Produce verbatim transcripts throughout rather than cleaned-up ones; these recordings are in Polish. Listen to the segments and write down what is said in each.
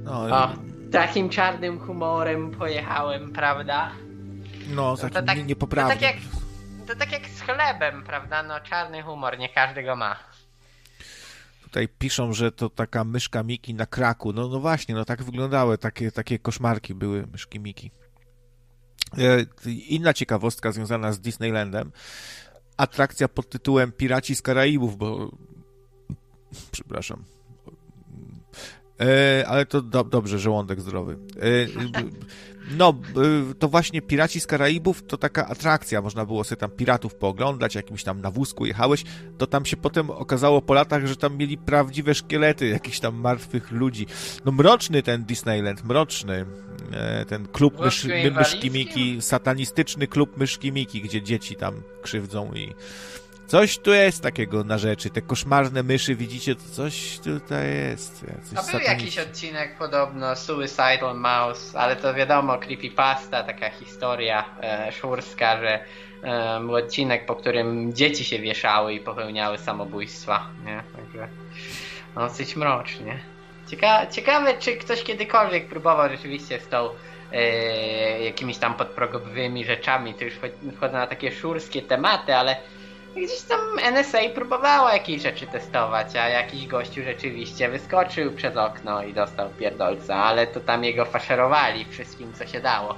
No, o, takim czarnym humorem pojechałem, prawda? No, to takim tak, nie, niepoprawnym. To tak, jak, to tak jak z chlebem, prawda? No, czarny humor, nie każdy go ma. Tutaj piszą, że to taka myszka Miki na kraku. No, no właśnie, no tak wyglądały, takie, takie koszmarki były myszki Miki. Inna ciekawostka związana z Disneylandem. Atrakcja pod tytułem Piraci z Karaibów, bo... Przepraszam. E, ale to do, dobrze, żołądek zdrowy. E, no, e, to właśnie Piraci z Karaibów to taka atrakcja, można było sobie tam piratów pooglądać, jakimś tam na wózku jechałeś, to tam się potem okazało po latach, że tam mieli prawdziwe szkielety jakichś tam martwych ludzi. No mroczny ten Disneyland, mroczny. E, ten klub mysz, my, myszki Miki, satanistyczny klub myszki Miki, gdzie dzieci tam krzywdzą i coś tu jest takiego na rzeczy. Te koszmarne myszy, widzicie, to coś tutaj jest. Coś A był jakiś odcinek podobno, Suicidal Mouse, ale to wiadomo, creepypasta, taka historia e, szurska, że e, był odcinek, po którym dzieci się wieszały i popełniały samobójstwa, nie? Także dosyć mrocznie. Cieka ciekawe, czy ktoś kiedykolwiek próbował rzeczywiście z tą e, jakimiś tam podprogowymi rzeczami, to już wchodzą na takie szurskie tematy, ale gdzieś tam N S A próbowała jakieś rzeczy testować, a jakiś gościu rzeczywiście wyskoczył przez okno i dostał pierdolca, ale to tam jego faszerowali wszystkim, co się dało.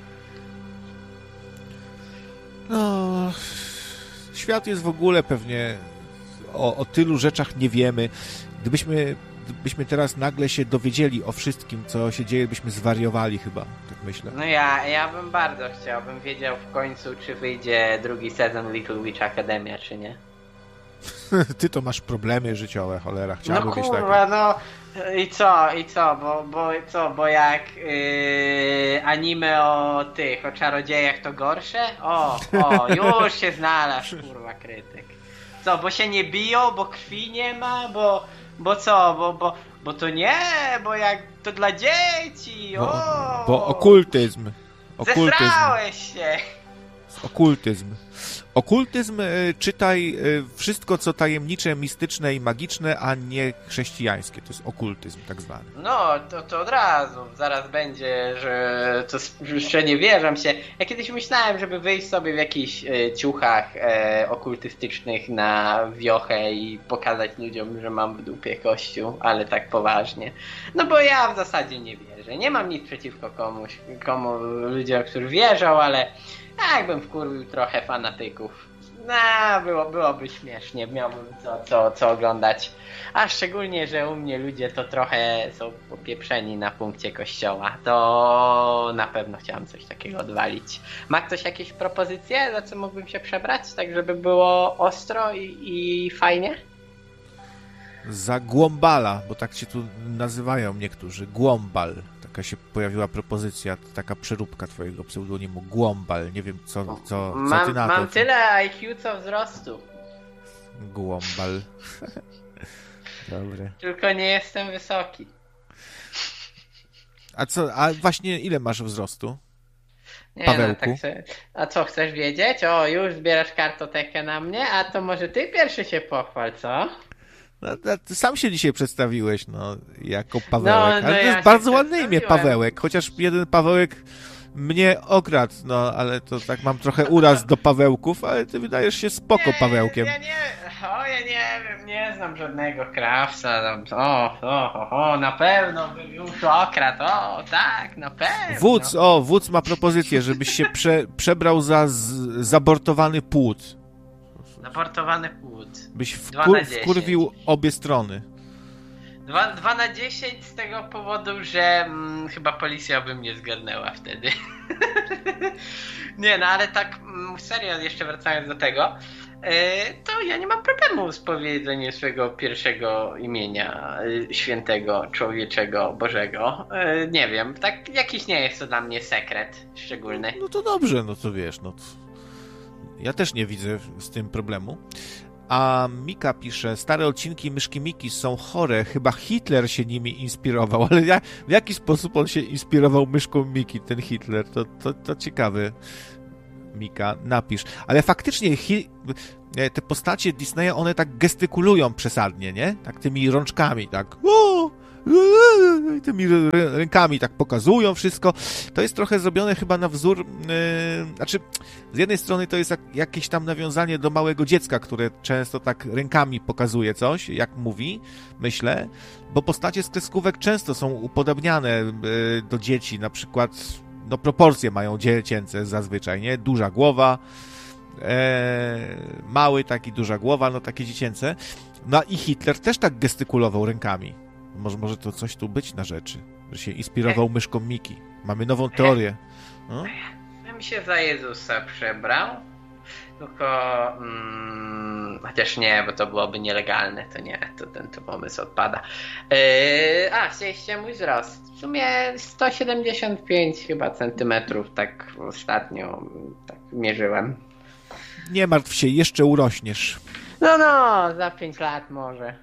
No, świat jest w ogóle pewnie o, o tylu rzeczach nie wiemy. Gdybyśmy, gdybyśmy teraz nagle się dowiedzieli o wszystkim, co się dzieje, byśmy zwariowali chyba, tak myślę. No ja, ja bym bardzo chciał, bym wiedział w końcu, czy wyjdzie drugi sezon Little Witch Academia, czy nie. Ty to masz problemy życiowe, cholera, chciałbym no być kurwa, taki. no i co, i co, bo, bo co, bo jak yy, anime o tych, o czarodziejach to gorsze? O, o, już się znalazł, kurwa, krytyk. Co, bo się nie biją, bo krwi nie ma, bo, bo co, bo, bo, bo to nie, bo jak to dla dzieci, o! Bo, bo okultyzm. Okultyzm. Zesrałeś się! Okultyzm. Okultyzm, y, czytaj y, wszystko, co tajemnicze, mistyczne i magiczne, a nie chrześcijańskie. To jest okultyzm tak zwany. No, to, to od razu. Zaraz będzie, że to jeszcze nie wierzę się. Ja kiedyś myślałem, żeby wyjść sobie w jakichś e, ciuchach e, okultystycznych na wiochę i pokazać ludziom, że mam w dupie kościół, ale tak poważnie. No bo ja w zasadzie nie wierzę. Nie mam nic przeciwko komuś, komu ludziom, którzy wierzą, ale jakbym wkurwił trochę fanatyków. No, było, byłoby śmiesznie, miałbym co, co, co oglądać. A szczególnie, że u mnie ludzie to trochę są popieprzeni na punkcie kościoła. To na pewno chciałem coś takiego odwalić. Ma ktoś jakieś propozycje, za co mógłbym się przebrać, tak żeby było ostro i, i fajnie? Za Głąbala, bo tak się tu nazywają niektórzy. Głąbal. Taka się pojawiła propozycja, taka przeróbka twojego pseudonimu. Głąbal. Nie wiem, co, co, co mam, ty na to. Mam tyle I Q, co wzrostu. Głąbal. Dobre. Tylko nie jestem wysoki. A co, a właśnie ile masz wzrostu? Nie, Pawełku? no, tak sobie. A co, chcesz wiedzieć? O, już zbierasz kartotekę na mnie, a to może ty pierwszy się pochwal, co? No, no, ty sam się dzisiaj przedstawiłeś, no, jako Pawełek. No, no ale to ja jest bardzo się ładne imię, Pawełek. Chociaż jeden Pawełek mnie okradł, no, ale to tak mam trochę uraz do Pawełków, ale ty wydajesz się spoko nie, Pawełkiem. Ja nie, o, ja nie wiem, nie znam żadnego krawca. O, o, o, o, na pewno bym już okradł, o, tak, na pewno. Wódz, o, wódz ma propozycję, żebyś się prze, przebrał za z, zabortowany płód. Zaportowany płód. Byś wkur, wkurwił obie strony. Dwa, dwa na dziesięć z tego powodu, że mm, chyba policja by mnie zgarnęła wtedy. Nie, no ale tak mm, serio, jeszcze wracając do tego, yy, to ja nie mam problemu z powiedzeniem swojego pierwszego imienia yy, świętego, człowieczego, bożego. Yy, nie wiem, tak jakiś nie jest to dla mnie sekret szczególny. No to dobrze, no to wiesz, no to... Ja też nie widzę z tym problemu. A Mika pisze, stare odcinki Myszki Miki są chore, chyba Hitler się nimi inspirował, ale ja, w jaki sposób on się inspirował myszką Miki, ten Hitler? To, to, to ciekawe, Mika, napisz. Ale faktycznie hi, te postacie Disneya, one tak gestykulują przesadnie, nie? Tak tymi rączkami, tak. O, i tymi rękami tak pokazują wszystko. To jest trochę zrobione chyba na wzór, yy, znaczy z jednej strony to jest jak, jakieś tam nawiązanie do małego dziecka, które często tak rękami pokazuje coś, jak mówi, myślę, bo postacie z kreskówek często są upodobniane yy, do dzieci, na przykład no proporcje mają dziecięce zazwyczaj, nie? Duża głowa, e, mały taki, duża głowa, no takie dziecięce. No i Hitler też tak gestykulował rękami. Może, może to coś tu być na rzeczy, że się inspirował myszką Miki. Mamy nową teorię. No? Ja mi się za Jezusa przebrał, tylko mm, chociaż nie, bo to byłoby nielegalne, to nie, to ten to pomysł odpada. Yy, a, chcieliście mój wzrost. W sumie sto siedemdziesiąt pięć chyba centymetrów, tak ostatnio tak mierzyłem. Nie martw się, jeszcze urośniesz. No, no, za pięć lat może.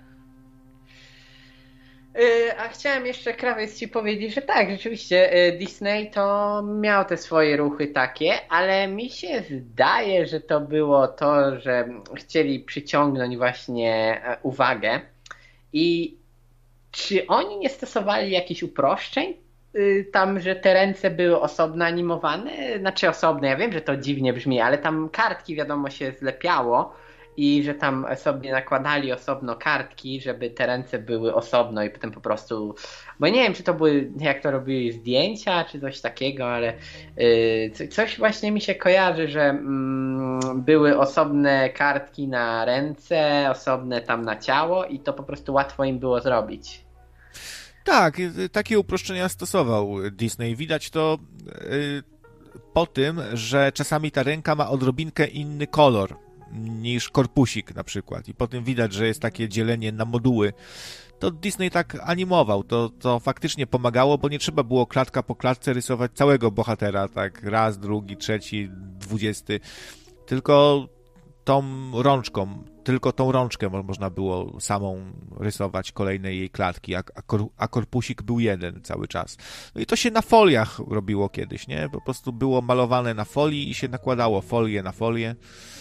Yy, a chciałem jeszcze, krawiec, ci powiedzieć, że tak, rzeczywiście yy, Disney to miał te swoje ruchy takie, ale mi się zdaje, że to było to, że chcieli przyciągnąć właśnie e, uwagę. I czy oni nie stosowali jakichś uproszczeń? Yy, tam, że te ręce były osobno animowane? Znaczy osobne, ja wiem, że to dziwnie brzmi, ale tam kartki wiadomo się zlepiało. I że tam sobie nakładali osobno kartki, żeby te ręce były osobno i potem po prostu, bo nie wiem, czy to były, jak to robili, zdjęcia, czy coś takiego, ale yy, coś właśnie mi się kojarzy, że mm, były osobne kartki na ręce, osobne tam na ciało i to po prostu łatwo im było zrobić. Tak, takie uproszczenia stosował Disney. Widać to yy, po tym, że czasami ta ręka ma odrobinkę inny kolor niż korpusik na przykład i potem widać, że jest takie dzielenie na moduły. To Disney tak animował, to, to faktycznie pomagało, bo nie trzeba było klatka po klatce rysować całego bohatera, tak raz, drugi, trzeci, dwudziesty, tylko tą rączką, tylko tą rączkę można było samą rysować kolejne jej klatki, a, a korpusik był jeden cały czas. No i to się na foliach robiło kiedyś, nie? Po prostu było malowane na folii i się nakładało folię na folię.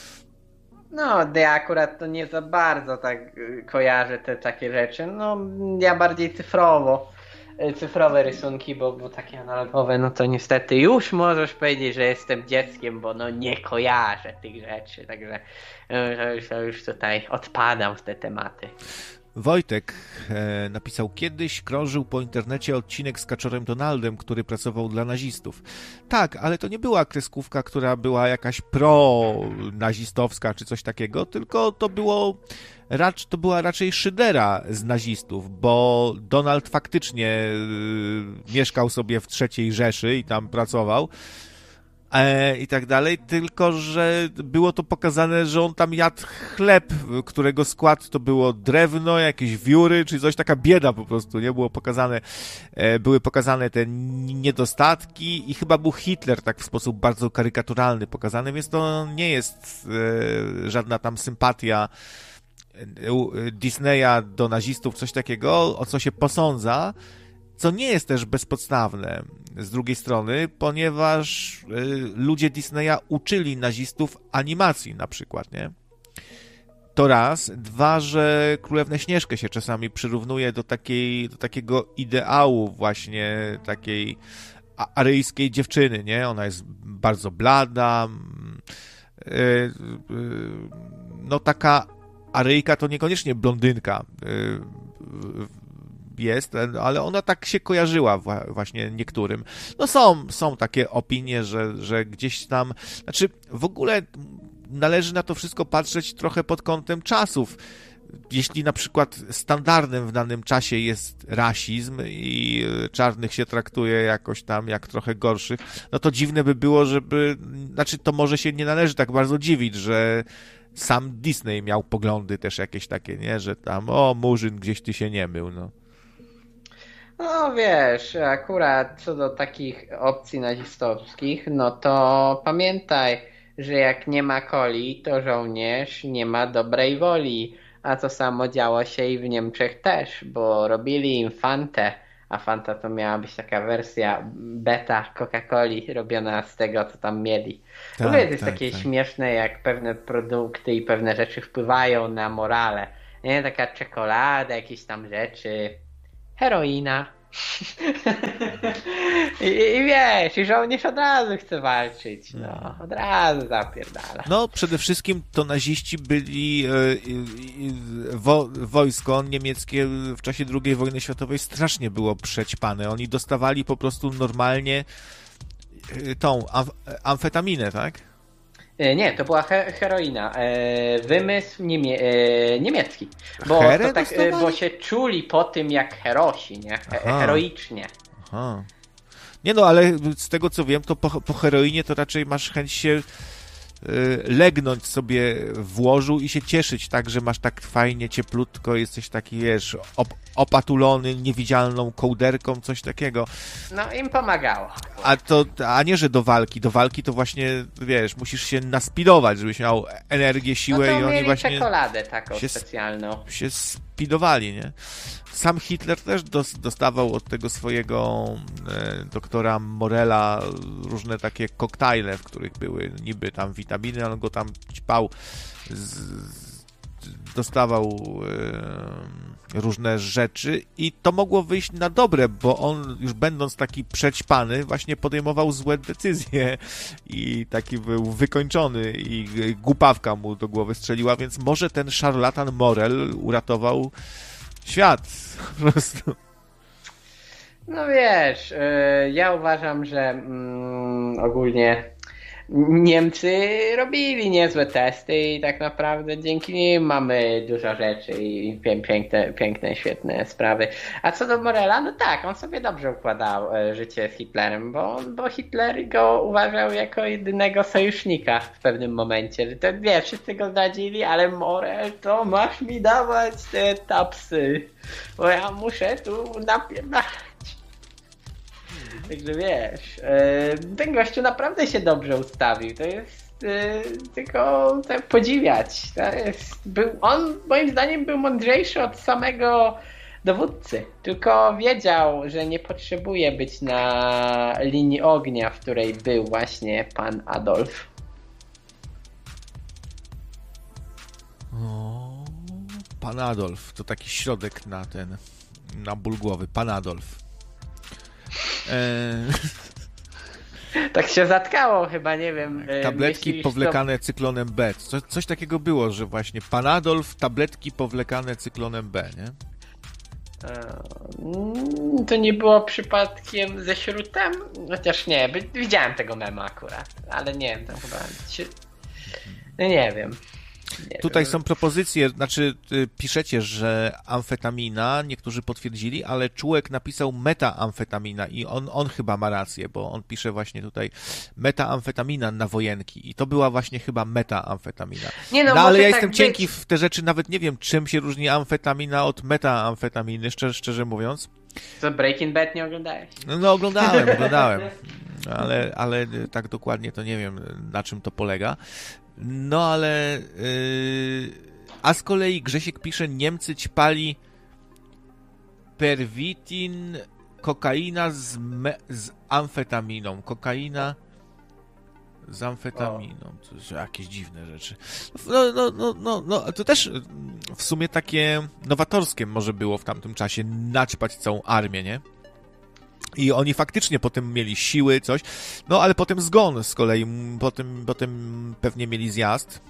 No, ja akurat to nie za bardzo tak kojarzę te takie rzeczy. No, ja bardziej cyfrowo, cyfrowe rysunki, bo, bo takie analogowe, no to niestety już możesz powiedzieć, że jestem dzieckiem, bo no nie kojarzę tych rzeczy, także to już, to już tutaj odpadam w te tematy. Wojtek e, napisał, kiedyś krążył po internecie odcinek z Kaczorem Donaldem, który pracował dla nazistów. Tak, ale to nie była kreskówka, która była jakaś pro-nazistowska czy coś takiego, tylko to było racz, to była raczej szydera z nazistów, bo Donald faktycznie e, mieszkał sobie w trzeciej Rzeszy i tam pracował. E, i tak dalej, tylko że było to pokazane, że on tam jadł chleb, którego skład to było drewno, jakieś wióry, czy coś, taka bieda po prostu, nie? Było pokazane, e, były pokazane te niedostatki i chyba był Hitler tak w sposób bardzo karykaturalny pokazany, więc to nie jest e, żadna tam sympatia Disneya do nazistów, coś takiego, o co się posądza, co nie jest też bezpodstawne z drugiej strony, ponieważ y, ludzie Disneya uczyli nazistów animacji na przykład, nie? To raz. Dwa, że Królewną Śnieżkę się czasami przyrównuje do takiej, do takiego ideału właśnie takiej aryjskiej dziewczyny, nie? Ona jest bardzo blada, y, y, no taka Aryjka to niekoniecznie blondynka, y, jest, ale ona tak się kojarzyła właśnie niektórym. No są, są takie opinie, że, że gdzieś tam, znaczy w ogóle należy na to wszystko patrzeć trochę pod kątem czasów. Jeśli na przykład standardem w danym czasie jest rasizm i czarnych się traktuje jakoś tam jak trochę gorszych, no to dziwne by było, żeby, znaczy to może się nie należy tak bardzo dziwić, że sam Disney miał poglądy też jakieś takie, nie, że tam o Murzyn gdzieś ty się nie mył, no. No wiesz, akurat co do takich opcji nazistowskich, no to pamiętaj, że jak nie ma coli, to żołnierz nie ma dobrej woli. A to samo działo się i w Niemczech też, bo robili im Fantę, a Fanta to miała być taka wersja beta Coca-Coli robiona z tego, co tam mieli. Tak, w ogóle to jest tak, takie tak. śmieszne, jak pewne produkty i pewne rzeczy wpływają na morale. Nie, taka czekolada, jakieś tam rzeczy. heroina. I, I wiesz, i żołnierz od razu chce walczyć, no, od razu zapierdala. No, przede wszystkim to naziści byli, e, e, wo, wojsko niemieckie w czasie drugiej wojny światowej strasznie było przećpane. Oni dostawali po prostu normalnie e, tą amf, amfetaminę, tak? E, nie, to była he, heroina. E, wymysł niemie, e, niemiecki. Bo, to tak, e, bo się czuli po tym jak herosi, nie? He, heroicznie. Aha. Nie no, ale z tego co wiem, to po, po heroinie to raczej masz chęć się y, legnąć sobie w łożu i się cieszyć, tak, że masz tak fajnie, cieplutko, jesteś taki, wiesz, op, opatulony niewidzialną kołderką, coś takiego. No, im pomagało. A to, a nie, że do walki. Do walki to właśnie, wiesz, musisz się naspidować, żebyś miał energię, siłę no to i oni mieli właśnie czekoladę taką się, specjalną. się spidowali, nie? Sam Hitler też dos, dostawał od tego swojego e, doktora Morella różne takie koktajle, w których były niby tam witaminy, on go tam ćpał, z, z, dostawał e, różne rzeczy i to mogło wyjść na dobre, bo on już będąc taki przećpany właśnie podejmował złe decyzje i taki był wykończony i głupawka mu do głowy strzeliła, więc może ten szarlatan Morell uratował świat po prostu. No wiesz, yy, ja uważam, że mm, ogólnie Niemcy robili niezłe testy i tak naprawdę dzięki nim mamy dużo rzeczy i piękne, piękne, świetne sprawy. A co do Morella, no tak, on sobie dobrze układał e, życie z Hitlerem, bo, bo Hitler go uważał jako jedynego sojusznika w pewnym momencie. To wiesz, wszyscy go zdradzili, ale Morell, to masz mi dawać te tapsy, bo ja muszę tu napierdalać. Także wiesz, ten gościu naprawdę się dobrze ustawił. To jest tylko tak podziwiać. To jest, był, on moim zdaniem był mądrzejszy od samego dowódcy. Tylko wiedział, że nie potrzebuje być na linii ognia, w której był właśnie pan Adolf. O, pan Adolf, to taki środek na ten, na ból głowy. Pan Adolf. E... Tak się zatkało chyba, nie wiem. Tabletki powlekane to... cyklonem B. Co, coś takiego było, że właśnie pan Adolf, tabletki powlekane cyklonem B, nie? E... To nie było przypadkiem ze śrutem? Chociaż nie, widziałem tego mema akurat, ale nie wiem, to chyba... No nie wiem. Nie Tutaj wiem. Są propozycje, znaczy piszecie, że amfetamina, niektórzy potwierdzili, ale Czułek napisał metaamfetamina i on, on chyba ma rację, bo on pisze właśnie tutaj metaamfetamina na wojenki i to była właśnie chyba metaamfetamina. Nie no, no ale ja tak jestem być. cienki w te rzeczy, nawet nie wiem, czym się różni amfetamina od metaamfetaminy, szczerze, szczerze mówiąc. Co, Breaking Bad nie oglądałeś? No, no oglądałem, oglądałem, ale, ale tak dokładnie to nie wiem, na czym to polega. No ale... Yy, a z kolei Grzesiek pisze, Niemcy ćpali perwitin, kokaina z, me, z amfetaminą. Kokaina z amfetaminą. To są jakieś dziwne rzeczy. No, no, no, no, no, to też w sumie takie nowatorskie może było w tamtym czasie naćpać całą armię, nie? I oni faktycznie potem mieli siły, coś, no ale potem zgon z kolei, potem, potem pewnie mieli zjazd.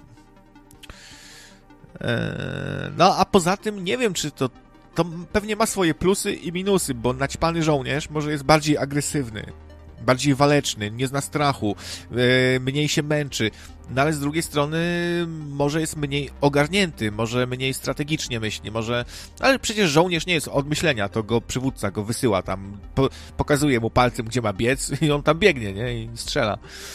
Eee, no a poza tym nie wiem, czy to, to pewnie ma swoje plusy i minusy, bo naćpany żołnierz może jest bardziej agresywny, bardziej waleczny, nie zna strachu, e, mniej się męczy, no ale z drugiej strony może jest mniej ogarnięty, może mniej strategicznie myśli, może... Ale przecież żołnierz nie jest od myślenia, to go przywódca go wysyła tam, po, pokazuje mu palcem, gdzie ma biec i on tam biegnie, nie? I strzela.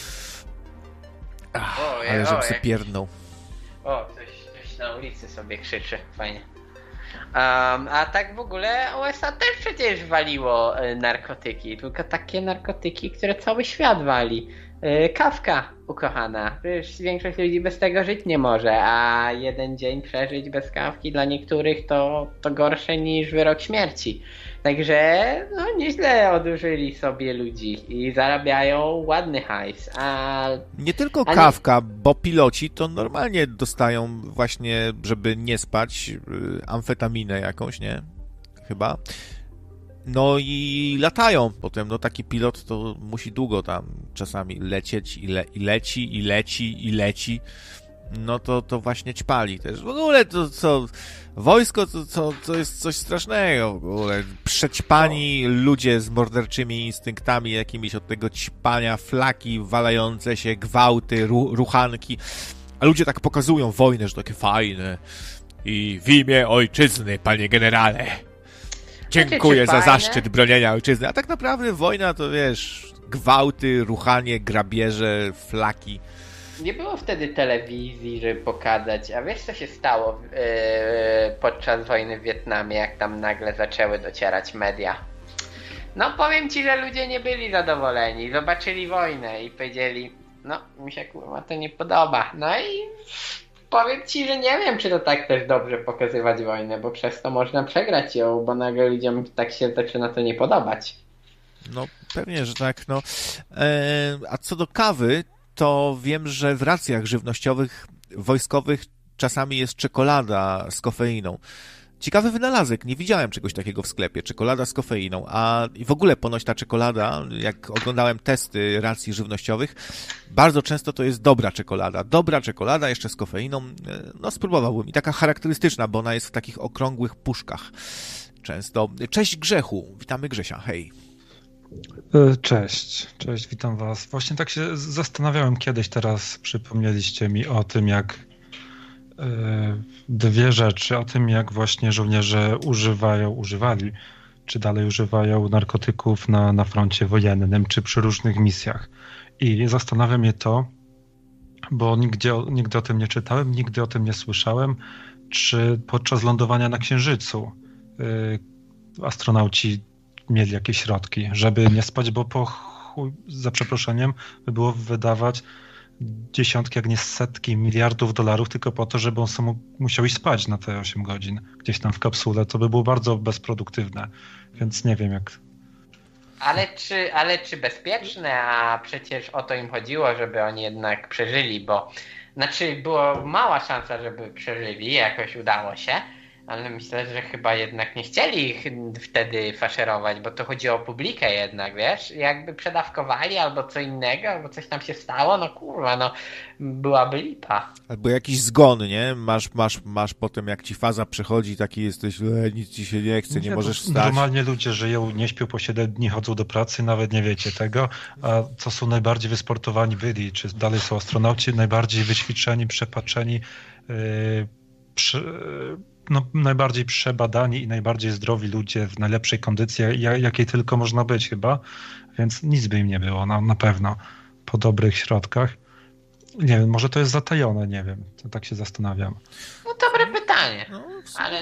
Ach, oje, ale żebym sobie pierdnął. O, ktoś, ktoś na ulicy sobie krzyczy, fajnie. Um, a tak w ogóle U S A też przecież waliło y, narkotyki, tylko takie narkotyki, które cały świat wali. Y, kawka ukochana, przecież większość ludzi bez tego żyć nie może, a jeden dzień przeżyć bez kawki dla niektórych to, to gorsze niż wyrok śmierci. Także no nieźle odurzyli sobie ludzi i zarabiają ładny hajs. A... Nie tylko a kawka, nie... bo piloci to normalnie dostają właśnie, żeby nie spać, amfetaminę jakąś, nie? Chyba. No i latają potem, no taki pilot to musi długo tam czasami lecieć i, le, i leci, i leci, i leci. No to, to właśnie ćpali też. W ogóle to co, wojsko to, to, to jest coś strasznego. W ogóle przećpani ludzie z morderczymi instynktami jakimiś od tego ćpania, flaki walające się, gwałty, ru, ruchanki. A ludzie tak pokazują wojnę, że takie fajne. I w imię ojczyzny, panie generale. Dziękuję za zaszczyt bronienia ojczyzny. A tak naprawdę wojna to wiesz, gwałty, ruchanie, grabieże, flaki. Nie było wtedy telewizji, żeby pokazać, a wiesz co się stało yy, podczas wojny w Wietnamie, jak tam nagle zaczęły docierać media? No powiem ci, że ludzie nie byli zadowoleni, zobaczyli wojnę i powiedzieli, no mi się kurwa to nie podoba. No i powiem ci, że nie wiem, czy to tak też dobrze pokazywać wojnę, bo przez to można przegrać ją, bo nagle ludziom tak się zaczyna to nie podobać. No pewnie, że tak, no. E, a co do kawy, to wiem, że w racjach żywnościowych, wojskowych czasami jest czekolada z kofeiną. Ciekawy wynalazek, nie widziałem czegoś takiego w sklepie, czekolada z kofeiną, a w ogóle ponoć ta czekolada, jak oglądałem testy racji żywnościowych, bardzo często to jest dobra czekolada, dobra czekolada jeszcze z kofeiną, no spróbowałbym i taka charakterystyczna, bo ona jest w takich okrągłych puszkach często. Cześć Grzechu, witamy Grzesia, hej. Cześć, cześć, witam was. Właśnie tak się zastanawiałem kiedyś, teraz przypomnieliście mi o tym, jak dwie rzeczy, o tym jak właśnie żołnierze używają, używali, czy dalej używają narkotyków na, na froncie wojennym, czy przy różnych misjach. I zastanawia mnie to, bo nigdzie, nigdy o tym nie czytałem, nigdy o tym nie słyszałem, czy podczas lądowania na Księżycu yy, astronauci mieli jakieś środki, żeby nie spać, bo po chuj, za przeproszeniem by było wydawać dziesiątki, jak nie setki miliardów dolarów tylko po to, żeby on sam musiał iść spać na te osiem godzin gdzieś tam w kapsule. To by było bardzo bezproduktywne, więc nie wiem jak... Ale czy, ale czy bezpieczne? A przecież o to im chodziło, żeby oni jednak przeżyli, bo znaczy była mała szansa, żeby przeżyli, jakoś udało się, ale myślę, że chyba jednak nie chcieli ich wtedy faszerować, bo to chodzi o publikę jednak, wiesz? Jakby przedawkowali albo co innego, albo coś tam się stało, no kurwa, no byłaby lipa. Albo jakiś zgon, nie? Masz, masz, masz potem jak ci faza przechodzi, taki jesteś, e, nic ci się nie chce, nie, nie możesz wstać. Normalnie ludzie żyją, nie śpią po siedem dni, chodzą do pracy, nawet nie wiecie tego, a co są najbardziej wysportowani byli, czy dalej są astronauci, najbardziej wyćwiczeni, przepatrzeni, yy, przy, no, najbardziej przebadani i najbardziej zdrowi ludzie w najlepszej kondycji, jakiej tylko można być chyba, więc nic by im nie było, na, na pewno, po dobrych środkach. Nie wiem, może to jest zatajone, nie wiem, to tak się zastanawiam. No dobre pytanie, no, ale...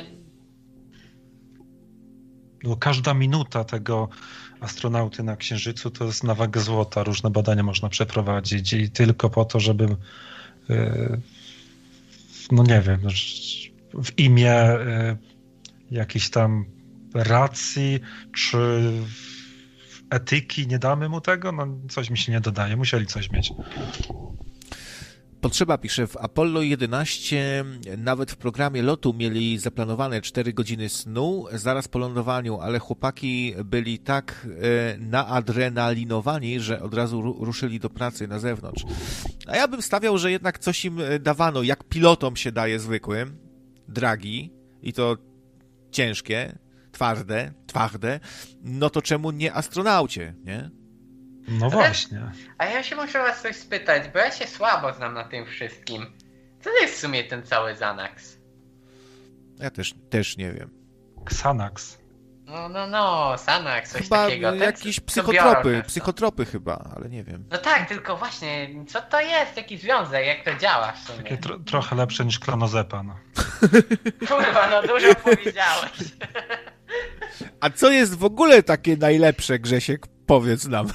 Bo każda minuta tego astronauty na Księżycu to jest na wagę złota, różne badania można przeprowadzić i tylko po to, żeby yy, no nie wiem, w imię y, jakiejś tam racji czy etyki nie damy mu tego? No coś mi się nie dodaje, musieli coś mieć. Potrzeba pisze, w Apollo jedenaście nawet w programie lotu mieli zaplanowane cztery godziny snu zaraz po lądowaniu, ale chłopaki byli tak e, naadrenalinowani, że od razu ru- ruszyli do pracy na zewnątrz. A ja bym stawiał, że jednak coś im dawano, jak pilotom się daje zwykłym, dragi, i to ciężkie, twarde, twarde, no to czemu nie astronaucie, nie? No właśnie. A ja się muszę was coś spytać, bo ja się słabo znam na tym wszystkim. Co to jest w sumie ten cały Xanax? Ja też, też nie wiem. Xanax. No, no, no, Xanax, coś chyba takiego. Ten, jakieś co, psychotropy, co psychotropy chyba, ale nie wiem. No tak, tylko właśnie, co to jest? Jaki związek? Jak to działa w sumie? Takie tro- trochę lepsze niż klonozepam. Kurwa, no dużo powiedziałeś. A co jest w ogóle takie najlepsze, Grzesiek? Powiedz nam.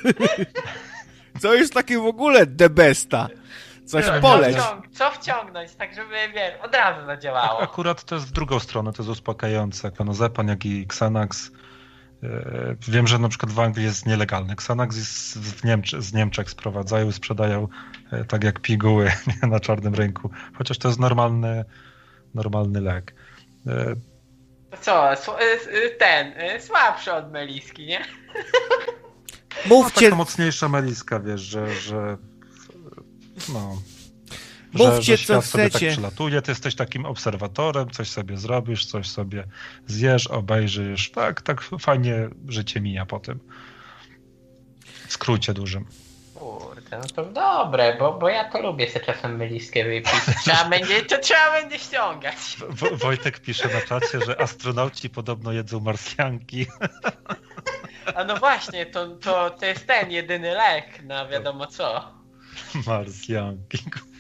Co jest takie w ogóle the besta? Coś co, poleć. Co, wciąg- co wciągnąć, tak żeby, wiesz, od razu zadziałało. Akurat to jest w drugą stronę, to jest uspokajające. Klonozepam, jak i Xanax. Wiem, że na przykład w Anglii jest nielegalny. Xanax jest w Niemczech, z Niemczech sprowadzają i sprzedają tak jak piguły na czarnym rynku. Chociaż to jest normalny, normalny lek. Co, ten, słabszy od meliski, nie? Mówcie... No, taka mocniejsza meliska, wiesz, że... że no... Mówcie, że, że świat co sobie chcecie. tak przelatuje, ty jesteś takim obserwatorem, coś sobie zrobisz, coś sobie zjesz, obejrzysz. Tak, tak fajnie życie mija po tym. W skrócie dużym. Kurde, no to dobre, bo, bo ja to lubię sobie czasem meliskę wypić. Trzeba będzie, to trzeba będzie ściągać. Wo- Wojtek pisze na czacie, że astronauci podobno jedzą marsjanki. A no właśnie, to, to, to jest ten jedyny lek na wiadomo co. Marsjanki.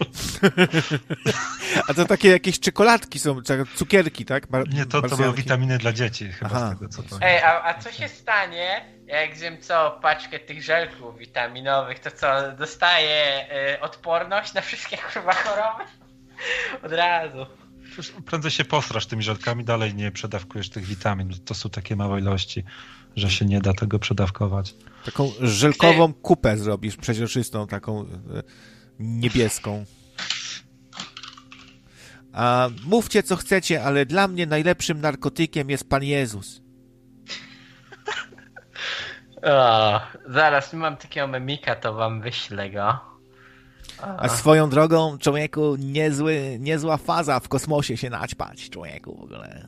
A to takie jakieś czekoladki są, cukierki, tak? Mar- Nie, to, to były marsjanki. witaminy dla dzieci chyba. Aha. Z tego, co to... Ej, a, a co się stanie, jak zjem co, paczkę tych żelków witaminowych, to co, dostaję y, odporność na wszystkie kurwa choroby? Od razu. Prędzej się posrasz tymi żelkami, dalej nie przedawkujesz tych witamin. To są takie małe ilości, że się nie da tego przedawkować. Taką żelkową kupę zrobisz, przeźroczystą, taką e, niebieską. A mówcie, co chcecie, ale dla mnie najlepszym narkotykiem jest Pan Jezus. O, zaraz, mam takiego memika, to wam wyślę go. A swoją drogą, człowieku, niezły, niezła faza w kosmosie się naćpać, człowieku, w ogóle.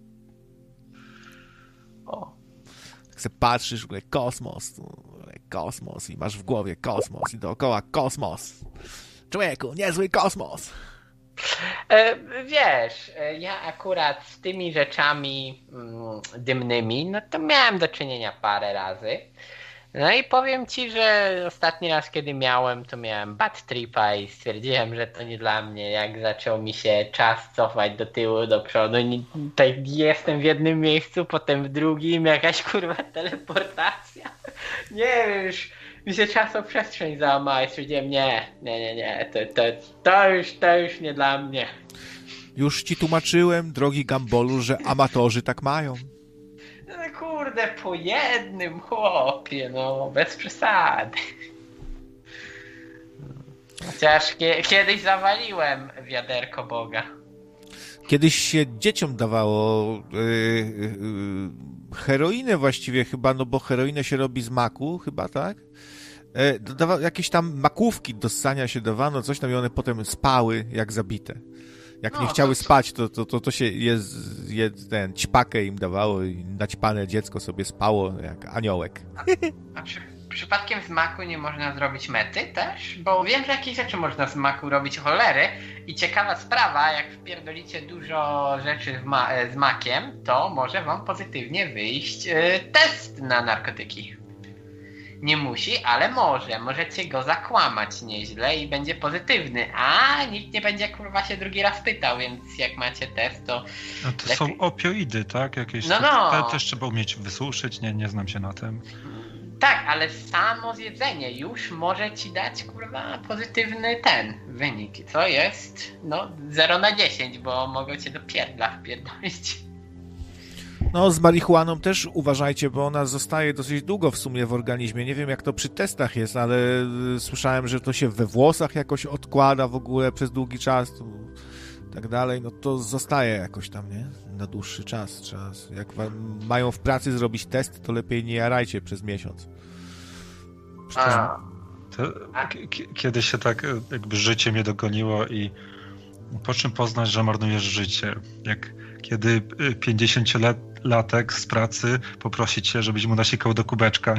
O. Tak se patrzysz, w ogóle kosmos, w ogóle kosmos i masz w głowie kosmos i dookoła kosmos. Człowieku, niezły kosmos. E, wiesz, e, ja akurat z tymi rzeczami mm, dymnymi, no to miałem do czynienia parę razy. No i powiem ci, że ostatni raz, kiedy miałem, to miałem bad tripa i stwierdziłem, że to nie dla mnie. Jak zaczął mi się czas cofać do tyłu, do przodu, i tak jestem w jednym miejscu, potem w drugim, jakaś kurwa teleportacja. Nie wiem, już mi się czasoprzestrzeń załamała i stwierdziłem, nie, nie, nie, nie, to, to, to, już, to już nie dla mnie. Już ci tłumaczyłem, drogi Gambolu, że amatorzy tak mają. No kurde, po jednym chłopie, no bez przesady. Chociaż kie- kiedyś zawaliłem wiaderko Boga. Kiedyś się dzieciom dawało yy, yy, heroinę właściwie chyba, no bo heroinę się robi z maku, chyba, tak? Yy, dodawa- jakieś tam makówki do ssania się dawano, coś tam i one potem spały jak zabite. Jak No, nie chciały to... spać, to, to, to, to się jest, jest ten ćpakę im dawało i naćpane dziecko sobie spało jak aniołek. A przy, przypadkiem z maku nie można zrobić mety też? Bo wiem, że jakieś rzeczy można z maku robić cholery i ciekawa sprawa, jak wpierdolicie dużo rzeczy w ma- z makiem, to może wam pozytywnie wyjść yy, test na narkotyki. Nie musi, ale może. Możecie go zakłamać nieźle i będzie pozytywny. A nikt nie będzie kurwa się drugi raz pytał, więc jak macie test, to... No to lepiej... są opioidy, tak? Jakieś No, no. To też trzeba umieć wysuszyć, nie, nie znam się na tym. Tak, ale samo zjedzenie już może ci dać kurwa pozytywny ten wynik, co jest no zero na dziesięć, bo mogą cię do pierdla wpierdolić. No, z marihuaną też uważajcie, bo ona zostaje dosyć długo w sumie w organizmie. Nie wiem, jak to przy testach jest, ale słyszałem, że to się we włosach jakoś odkłada w ogóle przez długi czas, to, tak dalej. No to zostaje jakoś tam, nie? Na dłuższy czas. Trzeba, jak wam mają w pracy zrobić test, to lepiej nie jarajcie przez miesiąc. A. To, k- k- kiedy się tak jakby życie mnie dogoniło i po czym poznać, że marnujesz życie? Jak kiedy pięćdziesięciolatek z pracy poprosi cię, żebyś mu nasikał do kubeczka.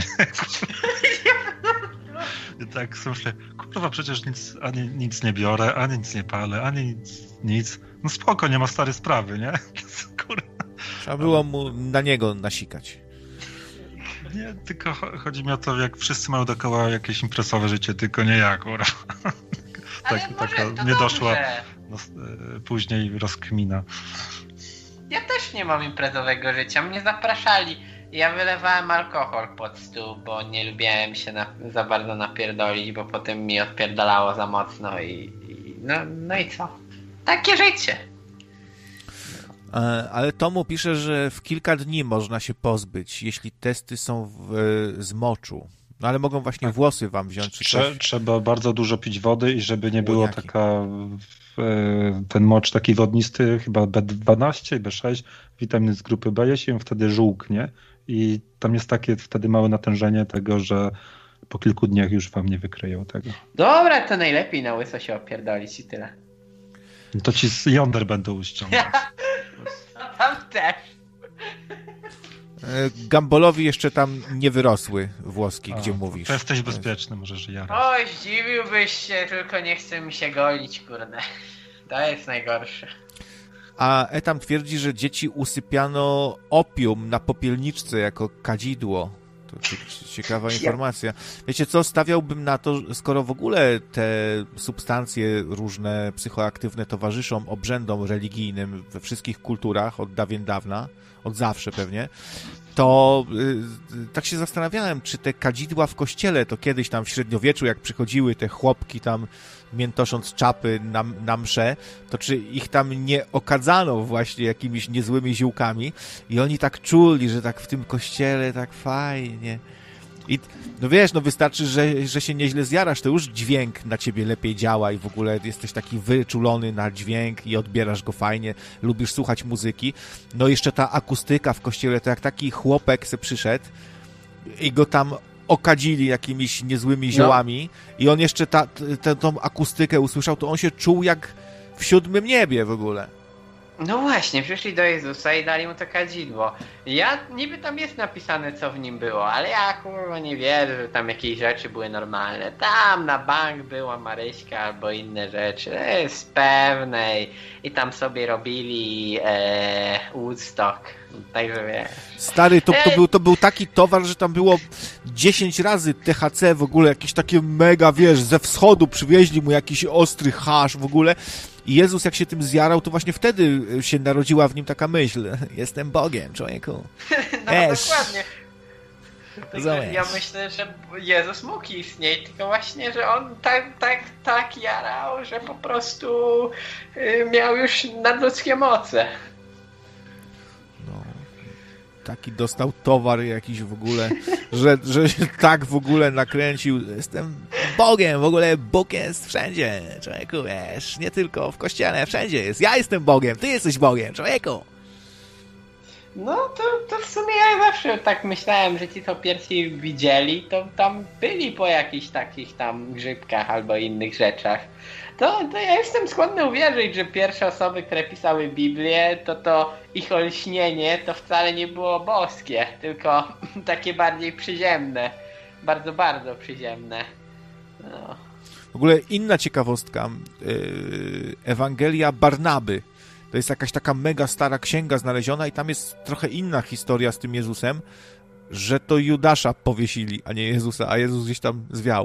I tak sobie myślę, kurwa, przecież nic, ani nic nie biorę, ani nic nie palę, ani nic, nic. No spoko, nie ma stare sprawy, nie? Kurwa. Trzeba było mu na niego nasikać. Nie, tylko chodzi mi o to, jak wszyscy mają dookoła jakieś impresowe życie, tylko nie ja, kurwa. Ale tak, może taka to nie doszła dobrze. no, później rozkmina. Ja też nie mam imprezowego życia, mnie zapraszali. Ja wylewałem alkohol pod stół, bo nie lubiłem się na, za bardzo napierdolić, bo potem mi odpierdalało za mocno i, i no, no i co? Takie życie. Ale Tomu pisze, że w kilka dni można się pozbyć, jeśli testy są w, z moczu. No ale mogą właśnie tak. włosy wam wziąć. Czy Trze- coś? Trzeba bardzo dużo pić wody i żeby nie było Ujaki. taka ten mocz taki wodnisty, chyba B dwanaście i B sześć, witaminy z grupy B, jeśli wtedy żółknie i tam jest takie wtedy małe natężenie tego, że po kilku dniach już wam nie wykryją tego. Dobra, to najlepiej na łyso się opierdolić i tyle. No to ci z jąder będą ściągać. Tam też. Gumbolowi jeszcze tam nie wyrosły włoski, A, gdzie mówisz. To jesteś bezpieczny, możesz jarać. Oj, zdziwiłbyś się, tylko nie chce mi się golić, kurde. To jest najgorsze. A Etam twierdzi, że dzieci usypiano opium na popielniczce jako kadzidło. To ciekawa informacja. Wiecie co, stawiałbym na to, skoro w ogóle te substancje różne psychoaktywne towarzyszą obrzędom religijnym we wszystkich kulturach od dawien dawna, od zawsze pewnie, to yy, tak się zastanawiałem, czy te kadzidła w kościele to kiedyś tam w średniowieczu, jak przychodziły te chłopki tam miętosząc czapy na, na mszę, to czy ich tam nie okadzano właśnie jakimiś niezłymi ziółkami i oni tak czuli, że tak w tym kościele tak fajnie. I no wiesz, no wystarczy, że, że się nieźle zjarasz, to już dźwięk na ciebie lepiej działa i w ogóle jesteś taki wyczulony na dźwięk i odbierasz go fajnie, lubisz słuchać muzyki. No jeszcze ta akustyka w kościele, to jak taki chłopek se przyszedł i go tam okadzili jakimiś niezłymi ziołami no. i on jeszcze ta, ta, tą akustykę usłyszał, to on się czuł jak w siódmym niebie w ogóle. No właśnie, przyszli do Jezusa i dali mu to kadzidło. Ja, niby tam jest napisane, co w nim było, ale ja kurwa nie wierzę, że tam jakieś rzeczy były normalne. Tam na bank była Maryśka albo inne rzeczy, to jest pewne. I tam sobie robili e, Woodstock, także wiesz. Stary, to, to, był, to był taki towar, że tam było dziesięć razy T H C w ogóle, jakieś takie mega, wiesz, ze wschodu przywieźli mu jakiś ostry hasz w ogóle. I Jezus jak się tym zjarał, to właśnie wtedy się narodziła w nim taka myśl. Jestem Bogiem, człowieku. No Wiesz. dokładnie. Także ja myślę, że Jezus mógł istnieć, tylko właśnie, że on tak, tak, tak jarał, że po prostu y, miał już nadludzkie moce. No, taki dostał towar jakiś w ogóle, że, że się tak w ogóle nakręcił. Jestem Bogiem, w ogóle Bóg jest wszędzie, człowieku, wiesz, nie tylko w kościele, wszędzie jest. Ja jestem Bogiem, ty jesteś Bogiem, człowieku. No to, to w sumie ja zawsze tak myślałem, że ci co pierwsi widzieli, to tam byli po jakichś takich tam grzybkach albo innych rzeczach. To, to ja jestem skłonny uwierzyć, że pierwsze osoby, które pisały Biblię, to to ich olśnienie to wcale nie było boskie, tylko takie bardziej przyziemne. Bardzo, bardzo przyziemne. No. W ogóle inna ciekawostka. Yy, Ewangelia Barnaby. To jest jakaś taka mega stara księga znaleziona i tam jest trochę inna historia z tym Jezusem, że to Judasza powiesili, a nie Jezusa, a Jezus gdzieś tam zwiał.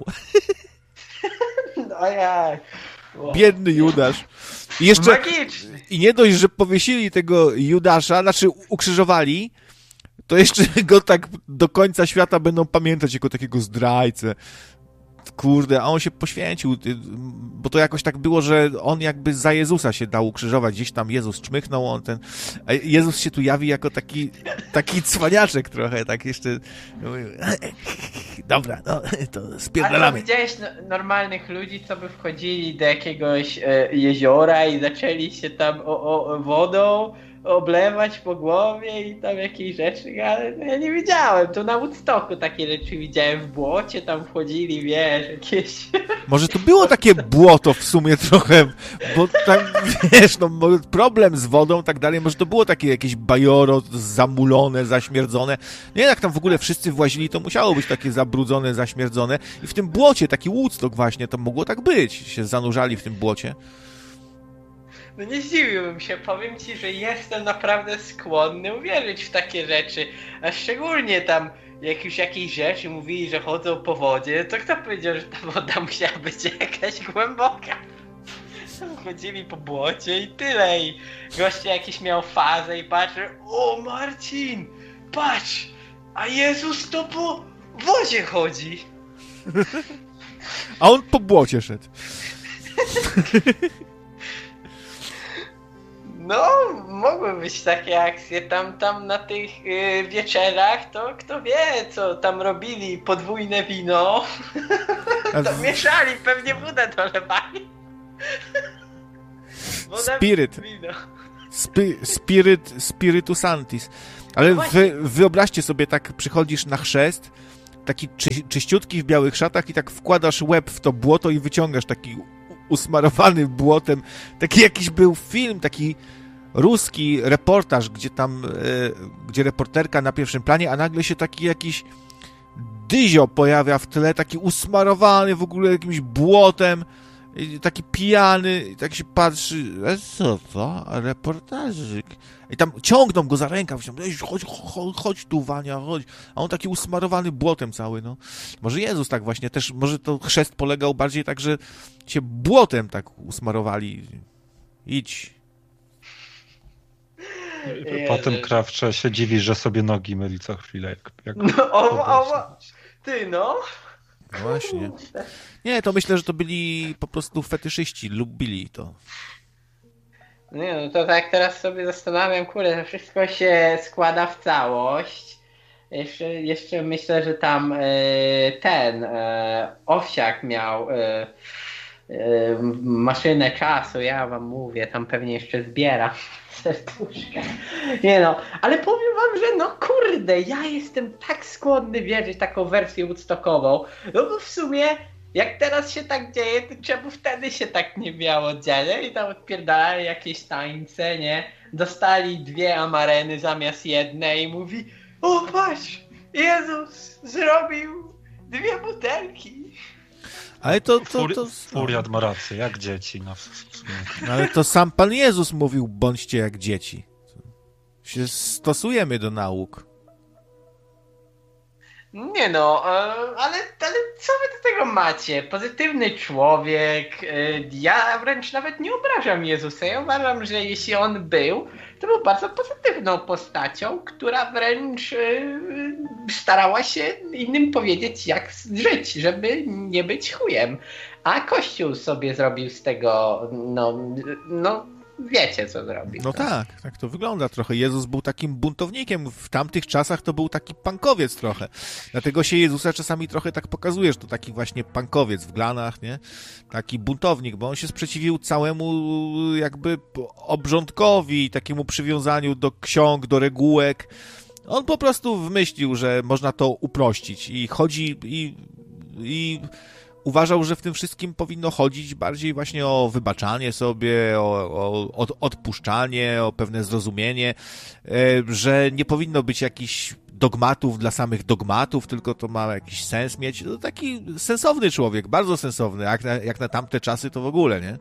No jak? Wow. Biedny Judasz. I jeszcze Magiczny. I nie dość, że powiesili tego Judasza, znaczy ukrzyżowali, to jeszcze go tak do końca świata będą pamiętać jako takiego zdrajcę. Kurde, a on się poświęcił, bo to jakoś tak było, że on jakby za Jezusa się dał ukrzyżować. Gdzieś tam Jezus czmychnął, on ten... A Jezus się tu jawi jako taki taki cwaniaczek trochę, tak jeszcze... Dobra, no, to spierdalamy. A to widziałeś no, normalnych ludzi, co by wchodzili do jakiegoś e, jeziora i zaczęli się tam o, o, wodą oblewać po głowie i tam jakieś rzeczy, ale no, ja nie widziałem. To na Woodstocku takie rzeczy widziałem, w błocie tam wchodzili, wiesz, jakieś... Może to było takie błoto w sumie trochę, bo tam, wiesz, no problem z wodą, tak dalej, może to było takie jakieś bajoro zamulone, zaśmierdzone. Nie, jak tam w ogóle wszyscy włazili, to musiało być takie zabrudzone, zaśmierdzone i w tym błocie, taki Woodstock właśnie, to mogło tak być, się zanurzali w tym błocie. No nie zdziwiłbym się, powiem ci, że jestem naprawdę skłonny uwierzyć w takie rzeczy, a szczególnie tam jak już jakieś rzeczy mówili, że chodzą po wodzie, to kto powiedział, że ta woda musiała być jakaś głęboka? Tam chodzili po błocie i tyle i goście jakiś miał fazę i patrzy, o Marcin, patrz, a Jezus to po wodzie chodzi. A on po błocie szedł. No, mogły być takie akcje tam, tam na tych yy, wieczerach, to kto wie, co tam robili, podwójne wino, to mieszali, pewnie wodę dolewali. Woda, Spirit. wino. Spi- spirit, spiritus Santis. Ale No wy, wyobraźcie sobie, tak przychodzisz na chrzest, taki czy, czyściutki w białych szatach i tak wkładasz łeb w to błoto i wyciągasz taki usmarowany błotem. Taki jakiś był film, taki ruski reportaż, gdzie tam, e, gdzie reporterka na pierwszym planie, a nagle się taki jakiś dyzio pojawia w tle, taki usmarowany w ogóle jakimś błotem, i taki pijany, i tak się patrzy, e, co to? A reportażyk. I tam ciągną go za rękaw, chodź, chodź, chodź tu, Wania, chodź. A on taki usmarowany błotem cały, no. Może Jezus tak właśnie też, może to chrzest polegał bardziej tak, że się błotem tak usmarowali. Idź. Po tym Krawcze się dziwi, że sobie nogi myli co chwilę. Jak, jak No, o, o, ty no. No właśnie. Nie, to myślę, że to byli po prostu fetyszyści, lubili to. Nie, no to tak teraz sobie zastanawiam, kurde, to wszystko się składa w całość. Jeszcze, jeszcze myślę, że tam e, ten e, Owsiak miał e, e, maszynę czasu, ja wam mówię, tam pewnie jeszcze zbiera serduszka. Nie no, ale powiem wam, że no kurde, ja jestem tak skłonny wierzyć taką wersję woodstockową, no bo w sumie jak teraz się tak dzieje, to czemu wtedy się tak nie miało dziać? I tam odpierdalali jakieś tańce, nie? Dostali dwie amareny zamiast jednej i mówi: o patrz, Jezus zrobił dwie butelki. Ale to... to, to... Furiat ma rację, jak dzieci. No. Ale to sam Pan Jezus mówił, bądźcie jak dzieci. Się stosujemy do nauk. Nie no, ale, ale co wy do tego macie? Pozytywny człowiek, ja wręcz nawet nie obrażam Jezusa, ja uważam, że jeśli on był, to był bardzo pozytywną postacią, która wręcz starała się innym powiedzieć, jak żyć, żeby nie być chujem. A Kościół sobie zrobił z tego, no, no wiecie co zrobił. No tak, tak to wygląda trochę. Jezus był takim buntownikiem. W tamtych czasach to był taki punkowiec trochę. Dlatego się Jezusa czasami trochę tak pokazuje, że to taki właśnie punkowiec w glanach, nie? Taki buntownik, bo on się sprzeciwił całemu jakby obrządkowi, takiemu przywiązaniu do ksiąg, do regułek. On po prostu wymyślił, że można to uprościć i chodzi i... i uważał, że w tym wszystkim powinno chodzić bardziej właśnie o wybaczanie sobie, o, o, o odpuszczanie, o pewne zrozumienie, że nie powinno być jakichś dogmatów dla samych dogmatów, tylko to ma jakiś sens mieć. No, taki sensowny człowiek, bardzo sensowny, jak na, jak na tamte czasy to w ogóle, nie?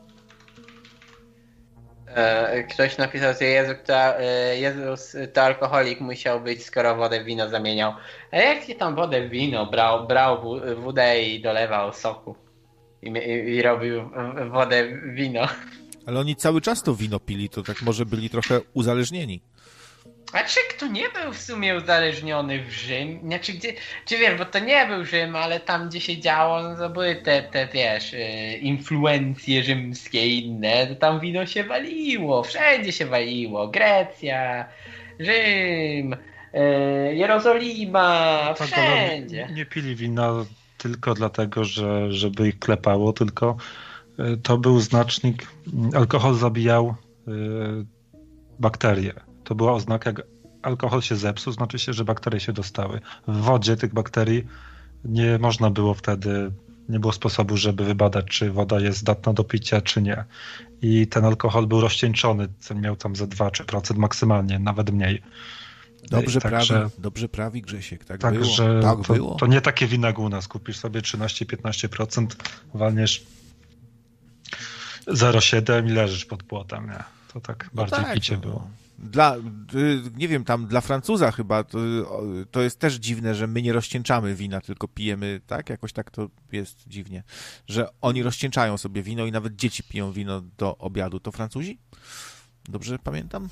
Ktoś napisał, że Jezus to, Jezus to alkoholik musiał być, skoro wodę w wino zamieniał. A jak się tam wodę w wino brał, brał wodę i dolewał soku i, i, i robił wodę w wino. Ale oni cały czas to wino pili, to tak może byli trochę uzależnieni. A czy kto nie był w sumie uzależniony w Rzym? Znaczy, gdzie, czy wiesz, bo to nie był Rzym, ale tam gdzie się działo, no to były te, te wiesz, influencje rzymskie i inne, to tam wino się waliło, wszędzie się waliło. Grecja, Rzym, Jerozolima, wszędzie. Nie, nie pili wina tylko dlatego, że żeby ich klepało, tylko to był znacznik, alkohol zabijał bakterie. To była oznaka, jak alkohol się zepsuł, znaczy się, że bakterie się dostały. W wodzie tych bakterii nie można było wtedy, nie było sposobu, żeby wybadać, czy woda jest zdatna do picia, czy nie. I ten alkohol był rozcieńczony, miał tam ze dwa trzy procent maksymalnie, nawet mniej. Dobrze Także, prawi, dobrze prawi Grzesiek, tak, tak było. Że tak to, było. To nie takie wina jak u nas, kupisz sobie trzynaście piętnaście procent, walniesz zero przecinek siedem i leżysz pod płotem, nie? To tak No bardziej tak, picie no. było. Dla, nie wiem, tam dla Francuza chyba to, to jest też dziwne, że my nie rozcieńczamy wina, tylko pijemy, tak? Jakoś tak to jest dziwnie, że oni rozcieńczają sobie wino i nawet dzieci piją wino do obiadu. To Francuzi? Dobrze pamiętam?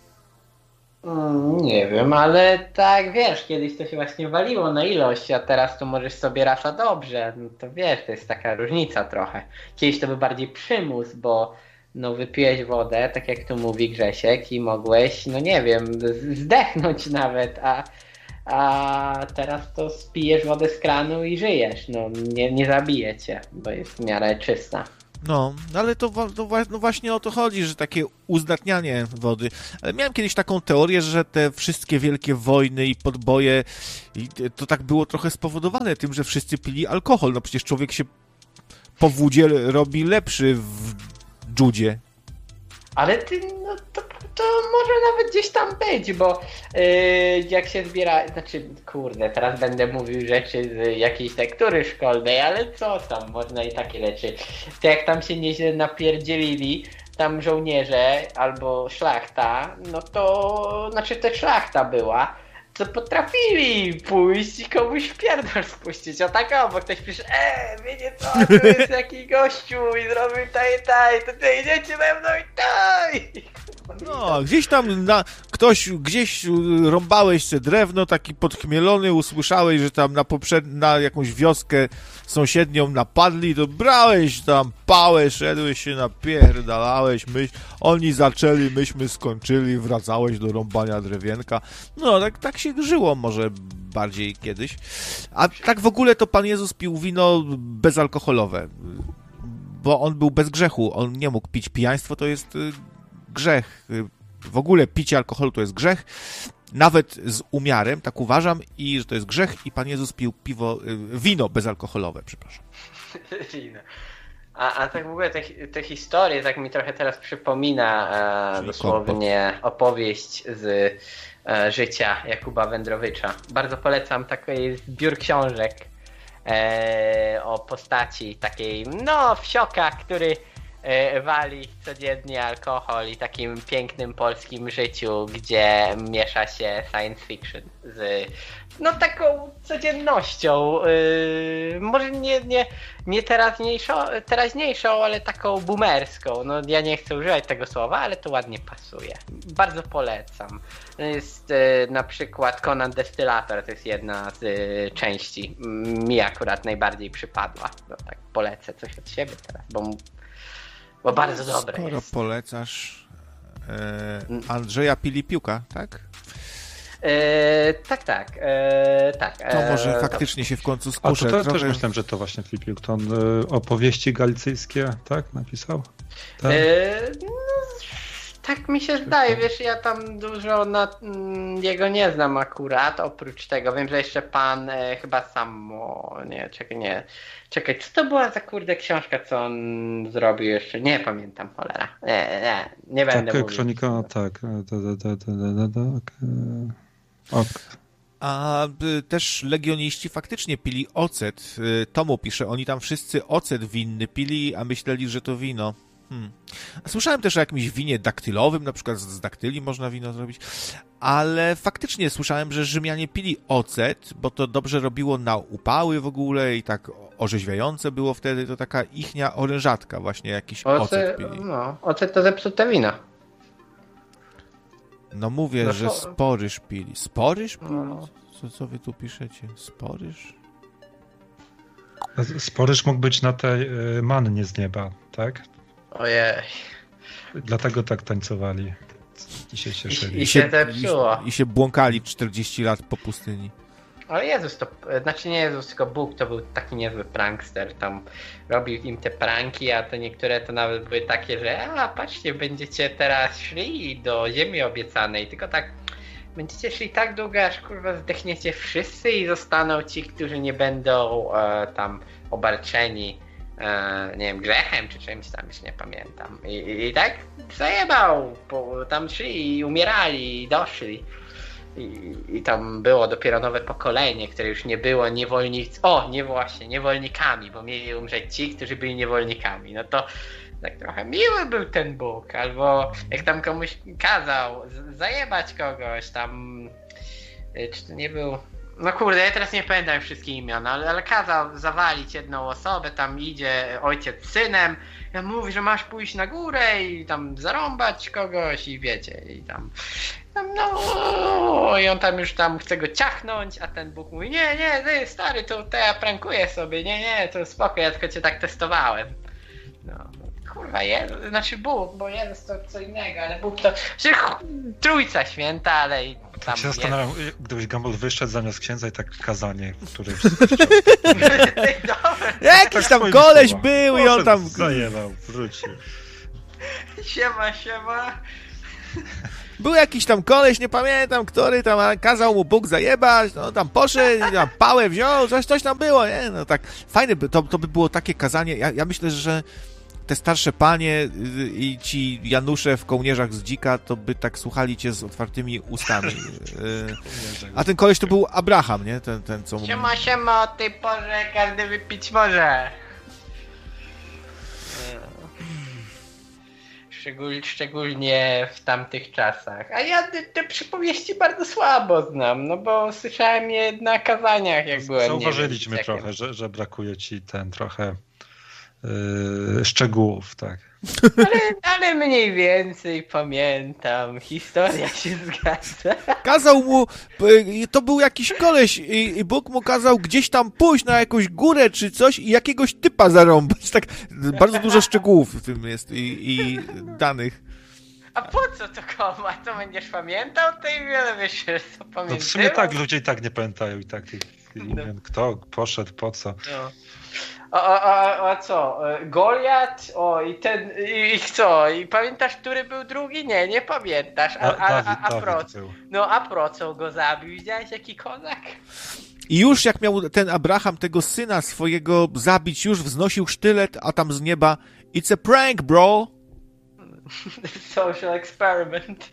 Mm, nie wiem, ale tak wiesz, kiedyś to się właśnie waliło na ilość, a teraz to możesz sobie raz a dobrze, no to wiesz, to jest taka różnica trochę. Kiedyś to był bardziej przymus, bo no wypiłeś wodę, tak jak tu mówi Grzesiek, i mogłeś, no nie wiem, zdechnąć nawet, a, a teraz to spijesz wodę z kranu i żyjesz, no nie, nie zabije cię, bo jest w miarę czysta. No, ale to, to no właśnie o to chodzi, że takie uzdatnianie wody. Ale miałem kiedyś taką teorię, że te wszystkie wielkie wojny i podboje, i to tak było trochę spowodowane tym, że wszyscy pili alkohol. No przecież człowiek się po wódzie robi lepszy w dżudzie. Ale ty, no to, to może nawet gdzieś tam być, bo yy, jak się zbiera, znaczy kurde, teraz będę mówił rzeczy z jakiejś lektury szkolnej, ale co tam, można i takie rzeczy. To jak tam się nieźle napierdzielili, tam żołnierze albo szlachta, no to, znaczy to szlachta była, to potrafili pójść i komuś pierdol spuścić, a tak o, bo ktoś pisze, eee, wiecie co, tu jest jakiś gościu i zrobił taj, taj, to ty idziecie ze mną i taj! No, gdzieś tam na, ktoś, gdzieś rąbałeś se drewno, taki podchmielony, usłyszałeś, że tam na poprzed... na jakąś wioskę sąsiednią napadli, to brałeś tam pałę, szedłeś się, napierdalałeś, myśl, oni zaczęli, myśmy skończyli, wracałeś do rąbania drewienka. No, tak, tak się żyło może bardziej kiedyś. A tak w ogóle to Pan Jezus pił wino bezalkoholowe, bo on był bez grzechu, on nie mógł pić. Pijaństwo to jest grzech. W ogóle picie alkoholu to jest grzech, nawet z umiarem, tak uważam, i że to jest grzech, i Pan Jezus pił piwo, wino bezalkoholowe, przepraszam. Wino. A, a tak w ogóle te, te historie, tak mi trochę teraz przypomina e, dosłownie opowieść z e, życia Jakuba Wędrowicza. Bardzo polecam taki zbiór książek e, o postaci takiej, no, wsioka, który wali codziennie alkohol i takim pięknym polskim życiu, gdzie miesza się science fiction z no taką codziennością, yy, może nie, nie, nie teraźniejszą, teraźniejszą, ale taką boomerską. No ja nie chcę używać tego słowa, ale to ładnie pasuje. Bardzo polecam. Jest yy, na przykład Conan Destylator, to jest jedna z yy, części. Mi akurat najbardziej przypadła. No tak polecę coś od siebie teraz, bo Bo bardzo no, dobre skoro jest. polecasz e, Andrzeja Pilipiuka, tak? E, tak, tak. E, tak to może e, faktycznie to... się w końcu skuszę. A to, to trochę... też myślałem, że to właśnie Filipiuk. To on e, opowieści galicyjskie, tak? Napisał? Tak, e, no, tak mi się zdaje. Wiesz, ja tam dużo na m, jego nie znam akurat, oprócz tego. Wiem, że jeszcze pan e, chyba samo... Nie, czekaj, nie. Czekaj, co to była za kurde książka, co on zrobił jeszcze? Nie pamiętam, cholera. Nie, nie, nie będę tak, mówił. Kronika, tak. Ok. A y, też legioniści faktycznie pili ocet. Y, Tomu pisze, oni tam wszyscy ocet winny pili, a myśleli, że to wino. Hmm. Słyszałem też o jakimś winie daktylowym, na przykład z daktyli można wino zrobić, ale faktycznie słyszałem, że Rzymianie pili ocet, bo to dobrze robiło na upały w ogóle i tak orzeźwiające było wtedy, to taka ichnia orężatka właśnie, jakiś ocet, ocet pili. No, ocet to zepsute wino. No mówię, no to... że sporyż pili. Sporyż pili? No. Co, co wy tu piszecie? Sporyż? Sporyż mógł być na tej y, mannie z nieba, tak? Ojej. Dlatego tak tańcowali i się cieszyli. I, i się zepsuło. I, I się błąkali czterdzieści lat po pustyni. Ale Jezus to, znaczy nie Jezus, tylko Bóg to był taki niezły prankster, tam robił im te pranki, a to niektóre to nawet były takie, że a patrzcie, będziecie teraz szli do ziemi obiecanej, tylko tak będziecie szli tak długo, aż kurwa zdechniecie wszyscy i zostaną ci, którzy nie będą e, tam obarczeni e, nie wiem, grzechem czy czymś tam, już nie pamiętam. I, i, i tak zajebał, bo tam szli i umierali i doszli. I, I tam było dopiero nowe pokolenie, które już nie było niewolnic... O, nie właśnie, niewolnikami, bo mieli umrzeć ci, którzy byli niewolnikami. No to tak trochę miły był ten Bóg, albo jak tam komuś kazał zajebać kogoś, tam... Czy to nie był... No kurde, ja teraz nie pamiętam wszystkich imion, ale, ale kazał zawalić jedną osobę, tam idzie ojciec z synem, ja mówi, że masz pójść na górę i tam zarąbać kogoś i wiecie, i tam... No i on tam już tam chce go ciachnąć, a ten Bóg mówi, nie, nie, ty stary, to, to ja prankuję sobie, nie, nie, to spoko, ja tylko cię tak testowałem. No, kurwa, Jezus, znaczy Bóg, bo Jezus to co innego, ale Bóg to, że Trójca Święta, ale i tam Tak się jest. zastanawiam, gdybyś Gumball wyszedł zamiast księdza i tak kazanie, które... Jakiś tam koleś był i on tam... Zajebał, wrócił. Siema, siema. Był jakiś tam koleś, nie pamiętam, który tam kazał mu Bóg zajebać, no tam poszedł, tam pałę wziął, coś, coś tam było, nie? No tak, fajne by, to, to by było takie kazanie, ja, ja myślę, że te starsze panie i ci Janusze w kołnierzach z dzika, to by tak słuchali cię z otwartymi ustami. A ten koleś to był Abraham, nie? Ten, ten co... Siema, siema, o tej porze każdy wypić może. Szczegól, szczególnie w tamtych czasach. A ja te, te przypowieści bardzo słabo znam, no bo słyszałem je na kazaniach, jak byłem. Zauważyliśmy nie wiem, trochę, że, że brakuje ci ten trochę yy, szczegółów, tak. Ale, ale mniej więcej pamiętam, historia się zgadza. Kazał mu, to był jakiś koleś i, i Bóg mu kazał gdzieś tam pójść na jakąś górę czy coś i jakiegoś typa zarąbać. Tak, bardzo dużo szczegółów w tym jest i, i danych. A po co to komu? A to będziesz pamiętał? To i wiele wiesz, co pamiętam. No w sumie tak, ludzie i tak nie pamiętają i tak tych imion, kto poszedł, po co. No. A, a, a co? Goliat? O, i ten, i, i co? I pamiętasz, który był drugi? Nie, nie pamiętasz. A, a, a, a, a pro, no a pro co go zabił? Widziałeś jaki kozak? I już jak miał ten Abraham tego syna swojego zabić, już wznosił sztylet, a tam z nieba it's a prank, bro! Social experiment.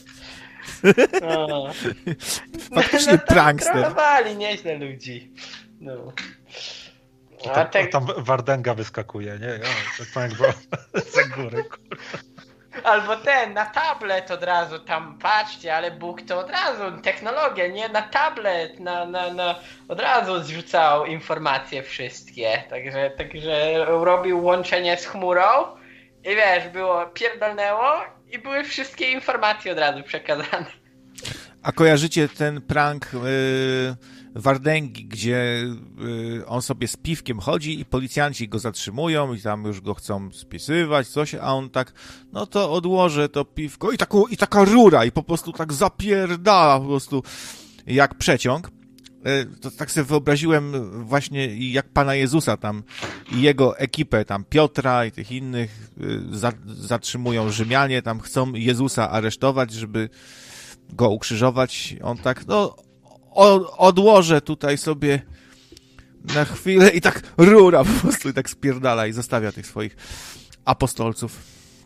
O. Faktycznie no, prankster. Trollowali nieźle ludzi. No. A tam, tak... a tam Wardęga wyskakuje, nie? O, tak prank, bro. Za górę, kurwa. Albo ten, na tablet od razu tam, patrzcie, ale Bóg to od razu, technologia, nie? Na tablet, na, na, na, od razu zrzucał informacje wszystkie. Także, także robił łączenie z chmurą i wiesz, było, pierdolnęło i były wszystkie informacje od razu przekazane. A kojarzycie ten prank yy, Wardęgi, gdzie yy, on sobie z piwkiem chodzi i policjanci go zatrzymują i tam już go chcą spisywać, coś, a on tak, no to odłożę to piwko i, taką, i taka rura i po prostu tak zapierdala po prostu jak przeciąg. Yy, to tak sobie wyobraziłem właśnie jak Pana Jezusa tam i jego ekipę, tam Piotra i tych innych yy, za, zatrzymują Rzymianie, tam chcą Jezusa aresztować, żeby go ukrzyżować. On tak, no o, odłożę tutaj sobie na chwilę i tak rura po prostu i tak spierdala i zostawia tych swoich apostolców.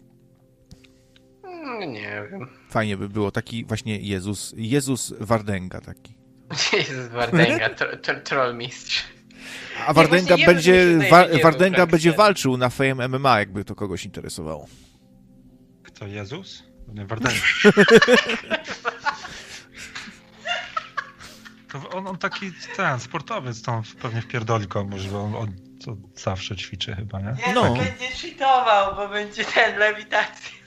Nie wiem. Fajnie by było taki właśnie Jezus, Jezus Wardęga taki. Jezus Wardęga, tro, tro, trollmistrz. A Wardęga nie, będzie, wa, Wardęga będzie walczył na Fame M M A, jakby to kogoś interesowało. Kto, Jezus? Nie, Wardęga. To on, on taki ten sportowiec, tam pewnie wpierdoli komuś, bo on, on to zawsze ćwiczy chyba, nie? Nie, no. Będzie cheatował, bo będzie ten lewitacja.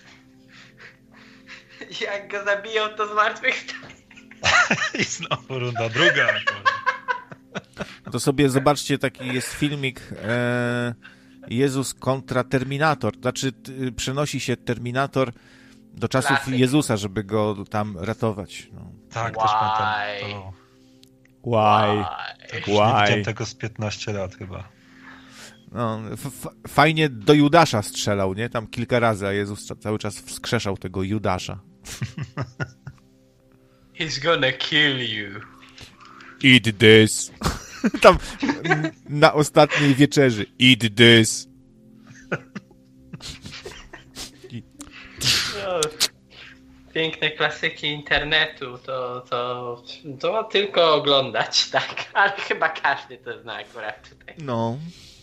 Jak go zabiją, to zmartwychwstanie. I znowu runda druga. No to sobie zobaczcie, taki jest filmik e, Jezus kontra Terminator. Znaczy t, przenosi się Terminator do czasów Klasyk. Jezusa, żeby go tam ratować. No. Tak, Why? Też pamiętam to. Why? Tak, Why? Nie widziałem tego z piętnaście lat chyba. No, f- fajnie do Judasza strzelał, nie? Tam kilka razy, a Jezus cały czas wskrzeszał tego Judasza. He's gonna kill you. Eat this. Tam na ostatniej wieczerzy. Eat this. No, piękne klasyki internetu, to, to, to tylko oglądać, tak? Ale chyba każdy to zna akurat tutaj. No.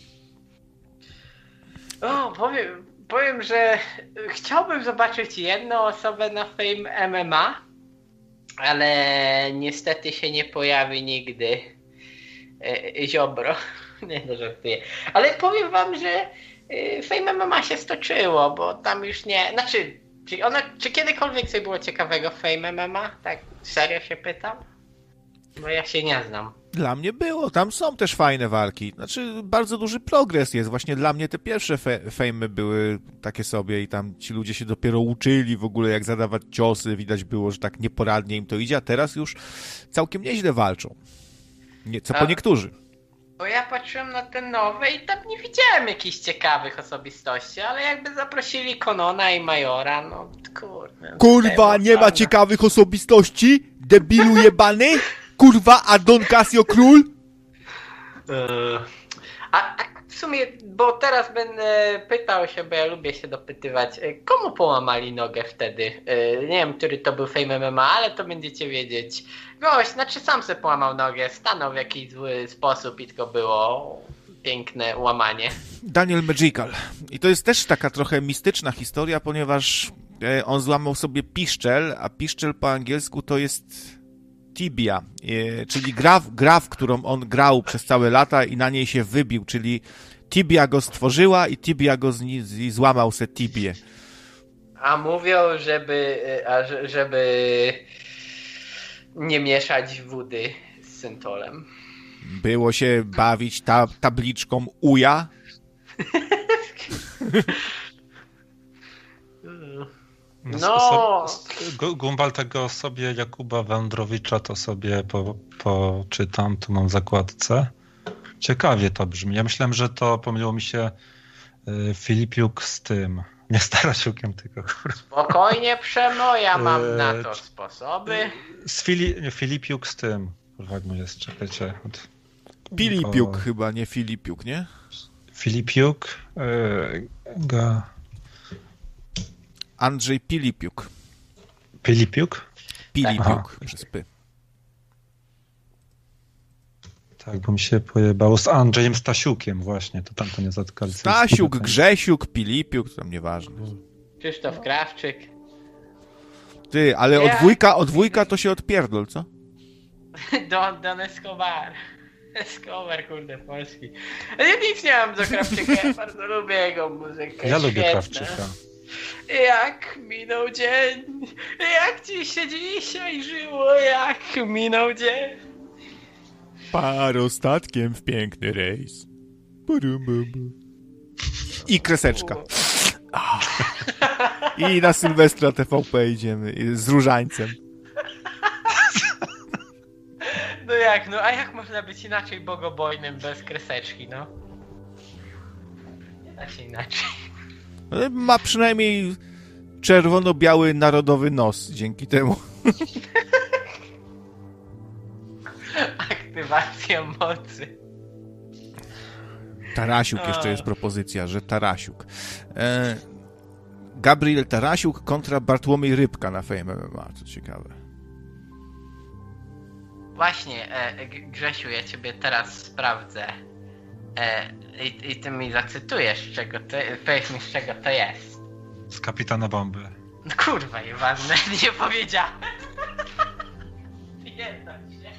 O, powiem, powiem, że chciałbym zobaczyć jedną osobę na Fame M M A, ale niestety się nie pojawi nigdy. E, Ziobro. Nie, no żartuję. Ale powiem wam, że Fame M M A się stoczyło, bo tam już nie... Znaczy, czy, ona, czy kiedykolwiek coś było ciekawego w Fame M M A? Tak serio się pytam? Bo ja się nie znam. Dla mnie było, tam są też fajne walki. Znaczy, bardzo duży progres jest. Właśnie dla mnie te pierwsze fe- fejmy były takie sobie i tam ci ludzie się dopiero uczyli w ogóle, jak zadawać ciosy. Widać było, że tak nieporadnie im to idzie, a teraz już całkiem nieźle walczą. Nie, co po niektórzy. Bo ja patrzyłem na te nowe i tam nie widziałem jakichś ciekawych osobistości, ale jakby zaprosili Konona i Majora, no kurde. Kurwa, nie ma ciekawych osobistości? Debilu jebany? Kurwa, a Don Casio król? Yy. A, a w sumie, bo teraz będę pytał się, bo ja lubię się dopytywać, komu połamali nogę wtedy? Yy, nie wiem, który to był Fame M M A, ale to będziecie wiedzieć. Gość, znaczy sam sobie połamał nogę, stanął w jakiś zły sposób i tylko było piękne łamanie. Daniel Magical. I to jest też taka trochę mistyczna historia, ponieważ on złamał sobie piszczel, a piszczel po angielsku to jest tibia, czyli gra, gra, w którą on grał przez całe lata i na niej się wybił, czyli tibia go stworzyła i tibia go z, z, złamał se tibię. A mówią, żeby, a żeby nie mieszać wody z syntolem. Było się bawić ta, tabliczką uja. No. Gumball tego sobie Jakuba Wędrowicza to sobie po, poczytam, tu mam w zakładce. Ciekawie to brzmi. Ja myślałem, że to pomyliło mi się y, Filipiuk z tym. Nie z Tarasiukiem, tylko kurwa. Spokojnie, Przemo, ja mam na to sposoby. Z Fili, nie, Filipiuk z tym. Kurwa, jak mu jest, czekajcie. Od... Filipiuk o... chyba, nie Filipiuk, nie? Filipiuk. Y, ga... Andrzej Pilipiuk. Pilipiuk? Pilipiuk, przez P. Tak, bo mi się pojebało z Andrzejem Stasiukiem właśnie, to tamto nie zatkali. Stasiuk, Grzesiuk, Pilipiuk, to tam nieważne. Krzysztof Krawczyk. Ty, ale ja... od dwójka, od dwójka to się odpierdol, co? Don, Don Escobar. Escobar, kurde, polski. Ja nic nie mam do Krawczyka, ja bardzo lubię jego muzykę. Ja Świetne. lubię Krawczyka. Jak minął dzień, jak ci się dzisiaj żyło, jak minął dzień. Parostatkiem w piękny rejs. I kreseczka. I na Sylwestra T V P idziemy z różańcem. No jak, no a jak można być inaczej bogobojnym bez kreseczki, no? Nie da się inaczej. Ma przynajmniej czerwono-biały narodowy nos dzięki temu. Aktywacja mocy. Tarasiuk jeszcze jest propozycja, że Tarasiuk. E, Gabriel Tarasiuk kontra Bartłomiej Rybka na Fame M M A, co ciekawe. Właśnie, e, Grzesiu, ja ciebie teraz sprawdzę. E, i, I ty mi zacytujesz, czego to, powiedz mi, z czego to jest. Z Kapitana Bomby. No kurwa, nieważne, nie powiedziałem. Nie da się.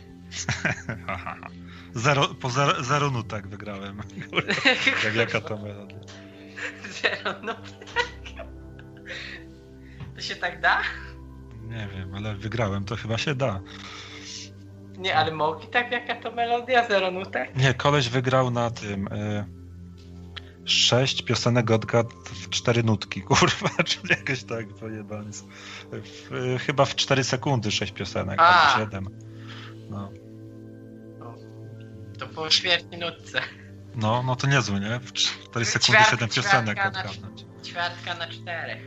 Zero, po zero, zero nutek wygrałem. Jak jaka to melodia. Zero nutek? To się tak da? Nie wiem, ale wygrałem, to chyba się da. Nie, ale mogli tak, jaka to melodia? Zero nutek? Nie, koleś wygrał na tym y, sześć piosenek odgad w cztery nutki, kurwa, czyli jakoś tak pojebane. Y, chyba w cztery sekundy sześć piosenek, albo siedem. No. no. To po ćwierć minutce. No, no to niezłe, nie? W cztery sekundy siedem piosenek odgadnąć. Ćwiartka na czterech.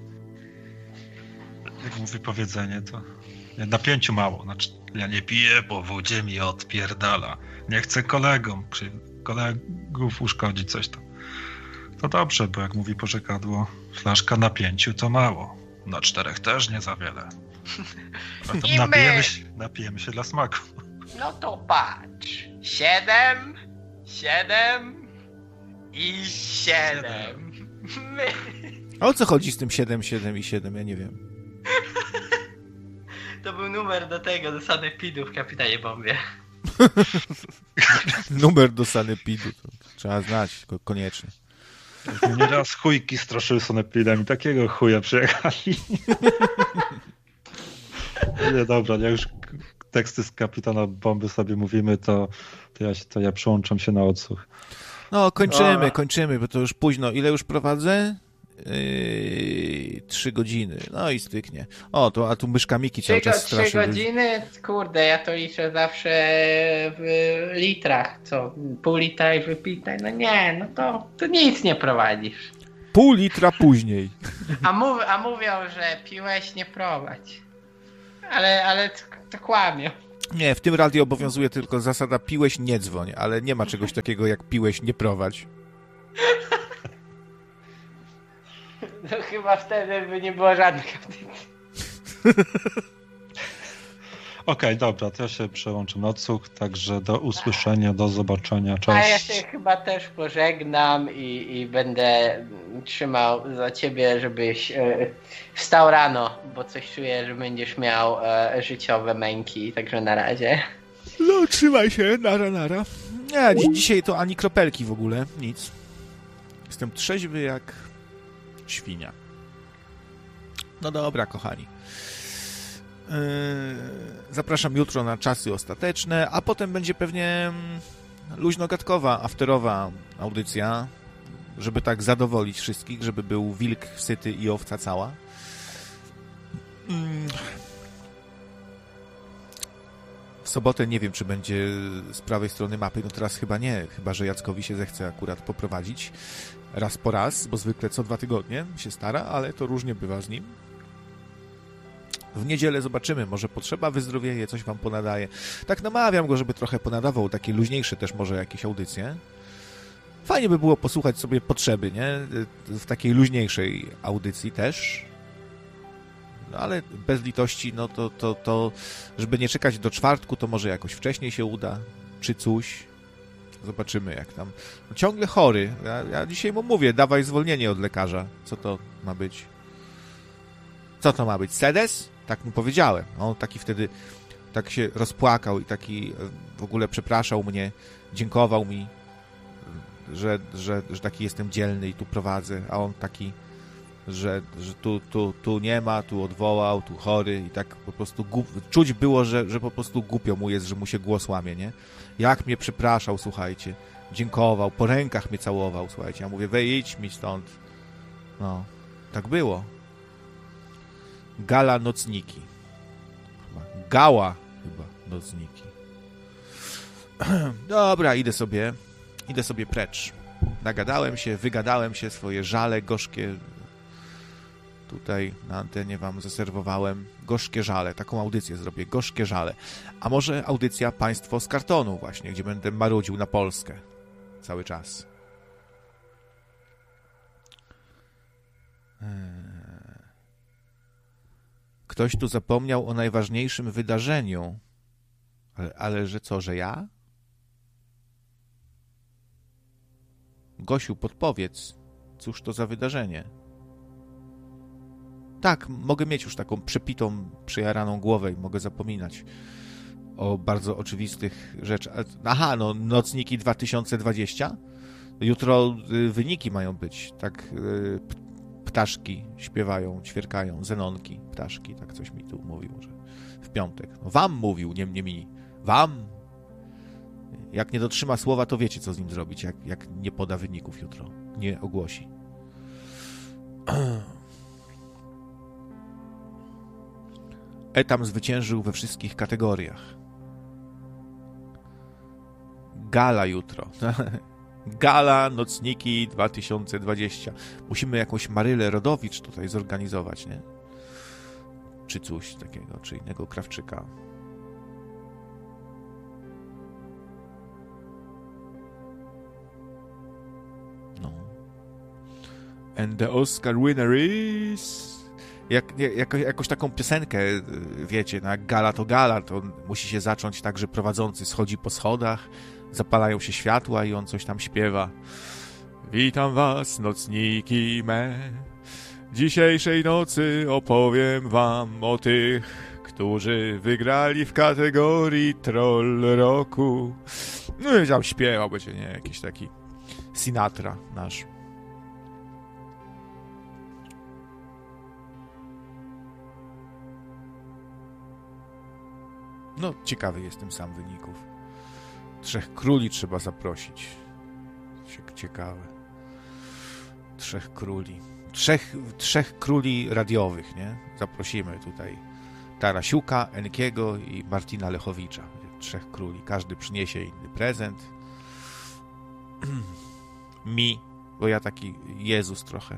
Jak mówi powiedzenie, to nie, na pięciu mało. Znaczy, ja nie piję, bo wodzie mi odpierdala. Nie chcę kolegom, kolegów uszkodzić coś tam. To dobrze, bo jak mówi porzekadło, flaszka na pięciu to mało. Na czterech też nie za wiele. I napijemy, my... się, napijemy się dla smaku. No to patrz. Siedem, siedem i siedem. My... A o co chodzi z tym siedem, siedem i siedem? Ja nie wiem. To był numer do tego, do sanepidu w Kapitanie Bombie. Numer do sanepidu, to trzeba znać koniecznie. Nieraz chujki straszyły sanepidem i takiego chuja przyjechali. Nie, dobra, ja już teksty z Kapitana Bomby sobie mówimy, to, to, ja, się, to ja przyłączam się na odsłuch. No, kończymy, kończymy, bo to już późno. Ile już prowadzę? Yy, trzy godziny. No i styknie. O, to, a tu myszka Miki cały Trzy, czas straszy. trzy godziny? Kurde, ja to liczę zawsze w litrach. Co? Pół litra i wypite? No nie, no to, to nic nie prowadzisz. Pół litra później. A, mów, a mówią, że piłeś, nie prowadź. Ale, ale to, to kłamią. Nie, w tym radiu obowiązuje tylko zasada piłeś, nie dzwoń, ale nie ma czegoś takiego jak piłeś, nie prowadź. No chyba wtedy by nie było żadnych audycji. Okej, okay, dobra, to ja się przełączę na odsłuch, także do usłyszenia, do zobaczenia, cześć. A ja się chyba też pożegnam i, i będę trzymał za ciebie, żebyś e, wstał rano, bo coś czuję, że będziesz miał e, życiowe męki, także na razie. No, trzymaj się, nara, nara. Nie, dzi- dzisiaj to ani kropelki w ogóle, nic. Jestem trzeźwy jak świnia. No dobra, kochani. Yy, zapraszam jutro na czasy ostateczne, a potem będzie pewnie luźno-gadkowa, afterowa audycja, żeby tak zadowolić wszystkich, żeby był wilk syty i owca cała. Yy. W sobotę nie wiem, czy będzie z prawej strony mapy, no teraz chyba nie, chyba że Jackowi się zechce akurat poprowadzić raz po raz, bo zwykle co dwa tygodnie się stara, ale to różnie bywa z nim. W niedzielę zobaczymy, może potrzeba wyzdrowieje, coś wam ponadaje. Tak namawiam go, żeby trochę ponadawał, takie luźniejsze też może jakieś audycje. Fajnie by było posłuchać sobie potrzeby, nie? W takiej luźniejszej audycji też. No ale bez litości, no to, to, to żeby nie czekać do czwartku, to może jakoś wcześniej się uda, czy coś. Zobaczymy, jak tam. No, ciągle chory. Ja, ja dzisiaj mu mówię, dawaj zwolnienie od lekarza. Co to ma być? Co to ma być? Sedes? Tak mu powiedziałem. On taki wtedy tak się rozpłakał i taki w ogóle przepraszał mnie, dziękował mi, że, że, że taki jestem dzielny i tu prowadzę, a on taki, że, że tu, tu, tu nie ma, tu odwołał, tu chory i tak po prostu głup... czuć było, że, że po prostu głupio mu jest, że mu się głos łamie, nie? Jak mnie przepraszał, słuchajcie, dziękował, po rękach mnie całował, słuchajcie, ja mówię, wyjdź mi stąd. No, tak było. Gala nocniki. Chyba. Gała chyba nocniki. Dobra, idę sobie, idę sobie precz. Nagadałem się, wygadałem się, swoje żale gorzkie tutaj na antenie wam zaserwowałem. Gorzkie żale, taką audycję zrobię, gorzkie żale. A może audycja Państwo z kartonu właśnie, gdzie będę marudził na Polskę cały czas. Ktoś tu zapomniał o najważniejszym wydarzeniu. Ale, ale że co, że ja? Gosiu, podpowiedz, cóż to za wydarzenie? Tak, mogę mieć już taką przepitą, przejaraną głowę i mogę zapominać o bardzo oczywistych rzeczach. Aha, no, nocniki dwa tysiące dwadzieścia? Jutro wyniki mają być, tak, ptaszki śpiewają, ćwierkają, zenonki, ptaszki, tak coś mi tu mówił, że w piątek. No, wam mówił, nie, nie mi. Wam? Jak nie dotrzyma słowa, to wiecie, co z nim zrobić, jak, jak nie poda wyników jutro, nie ogłosi. Etam zwyciężył we wszystkich kategoriach. Gala jutro. Gala Nocniki dwa tysiące dwadzieścia. Musimy jakąś Marylę Rodowicz tutaj zorganizować, nie? Czy coś takiego, czy innego Krawczyka. No. And the Oscar winner is... Jak, jak, jakoś taką piosenkę, wiecie, no jak gala to gala, to musi się zacząć tak, że prowadzący schodzi po schodach, zapalają się światła i on coś tam śpiewa. Witam was, nocniki me. Dzisiejszej nocy opowiem wam o tych, którzy wygrali w kategorii Troll Roku. No i tam śpiewał, będzie, nie, jakiś taki Sinatra nasz. No, ciekawy jestem sam wyników. Trzech króli trzeba zaprosić. Ciekawe. Trzech króli. Trzech, trzech króli radiowych, nie? Zaprosimy tutaj Tarasiuka, Enkiego i Martina Lechowicza. Trzech króli. Każdy przyniesie inny prezent. Mi, bo ja taki Jezus trochę.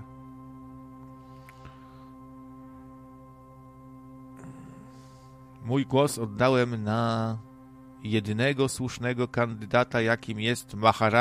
Mój głos oddałem na jedynego słusznego kandydata, jakim jest Maharaja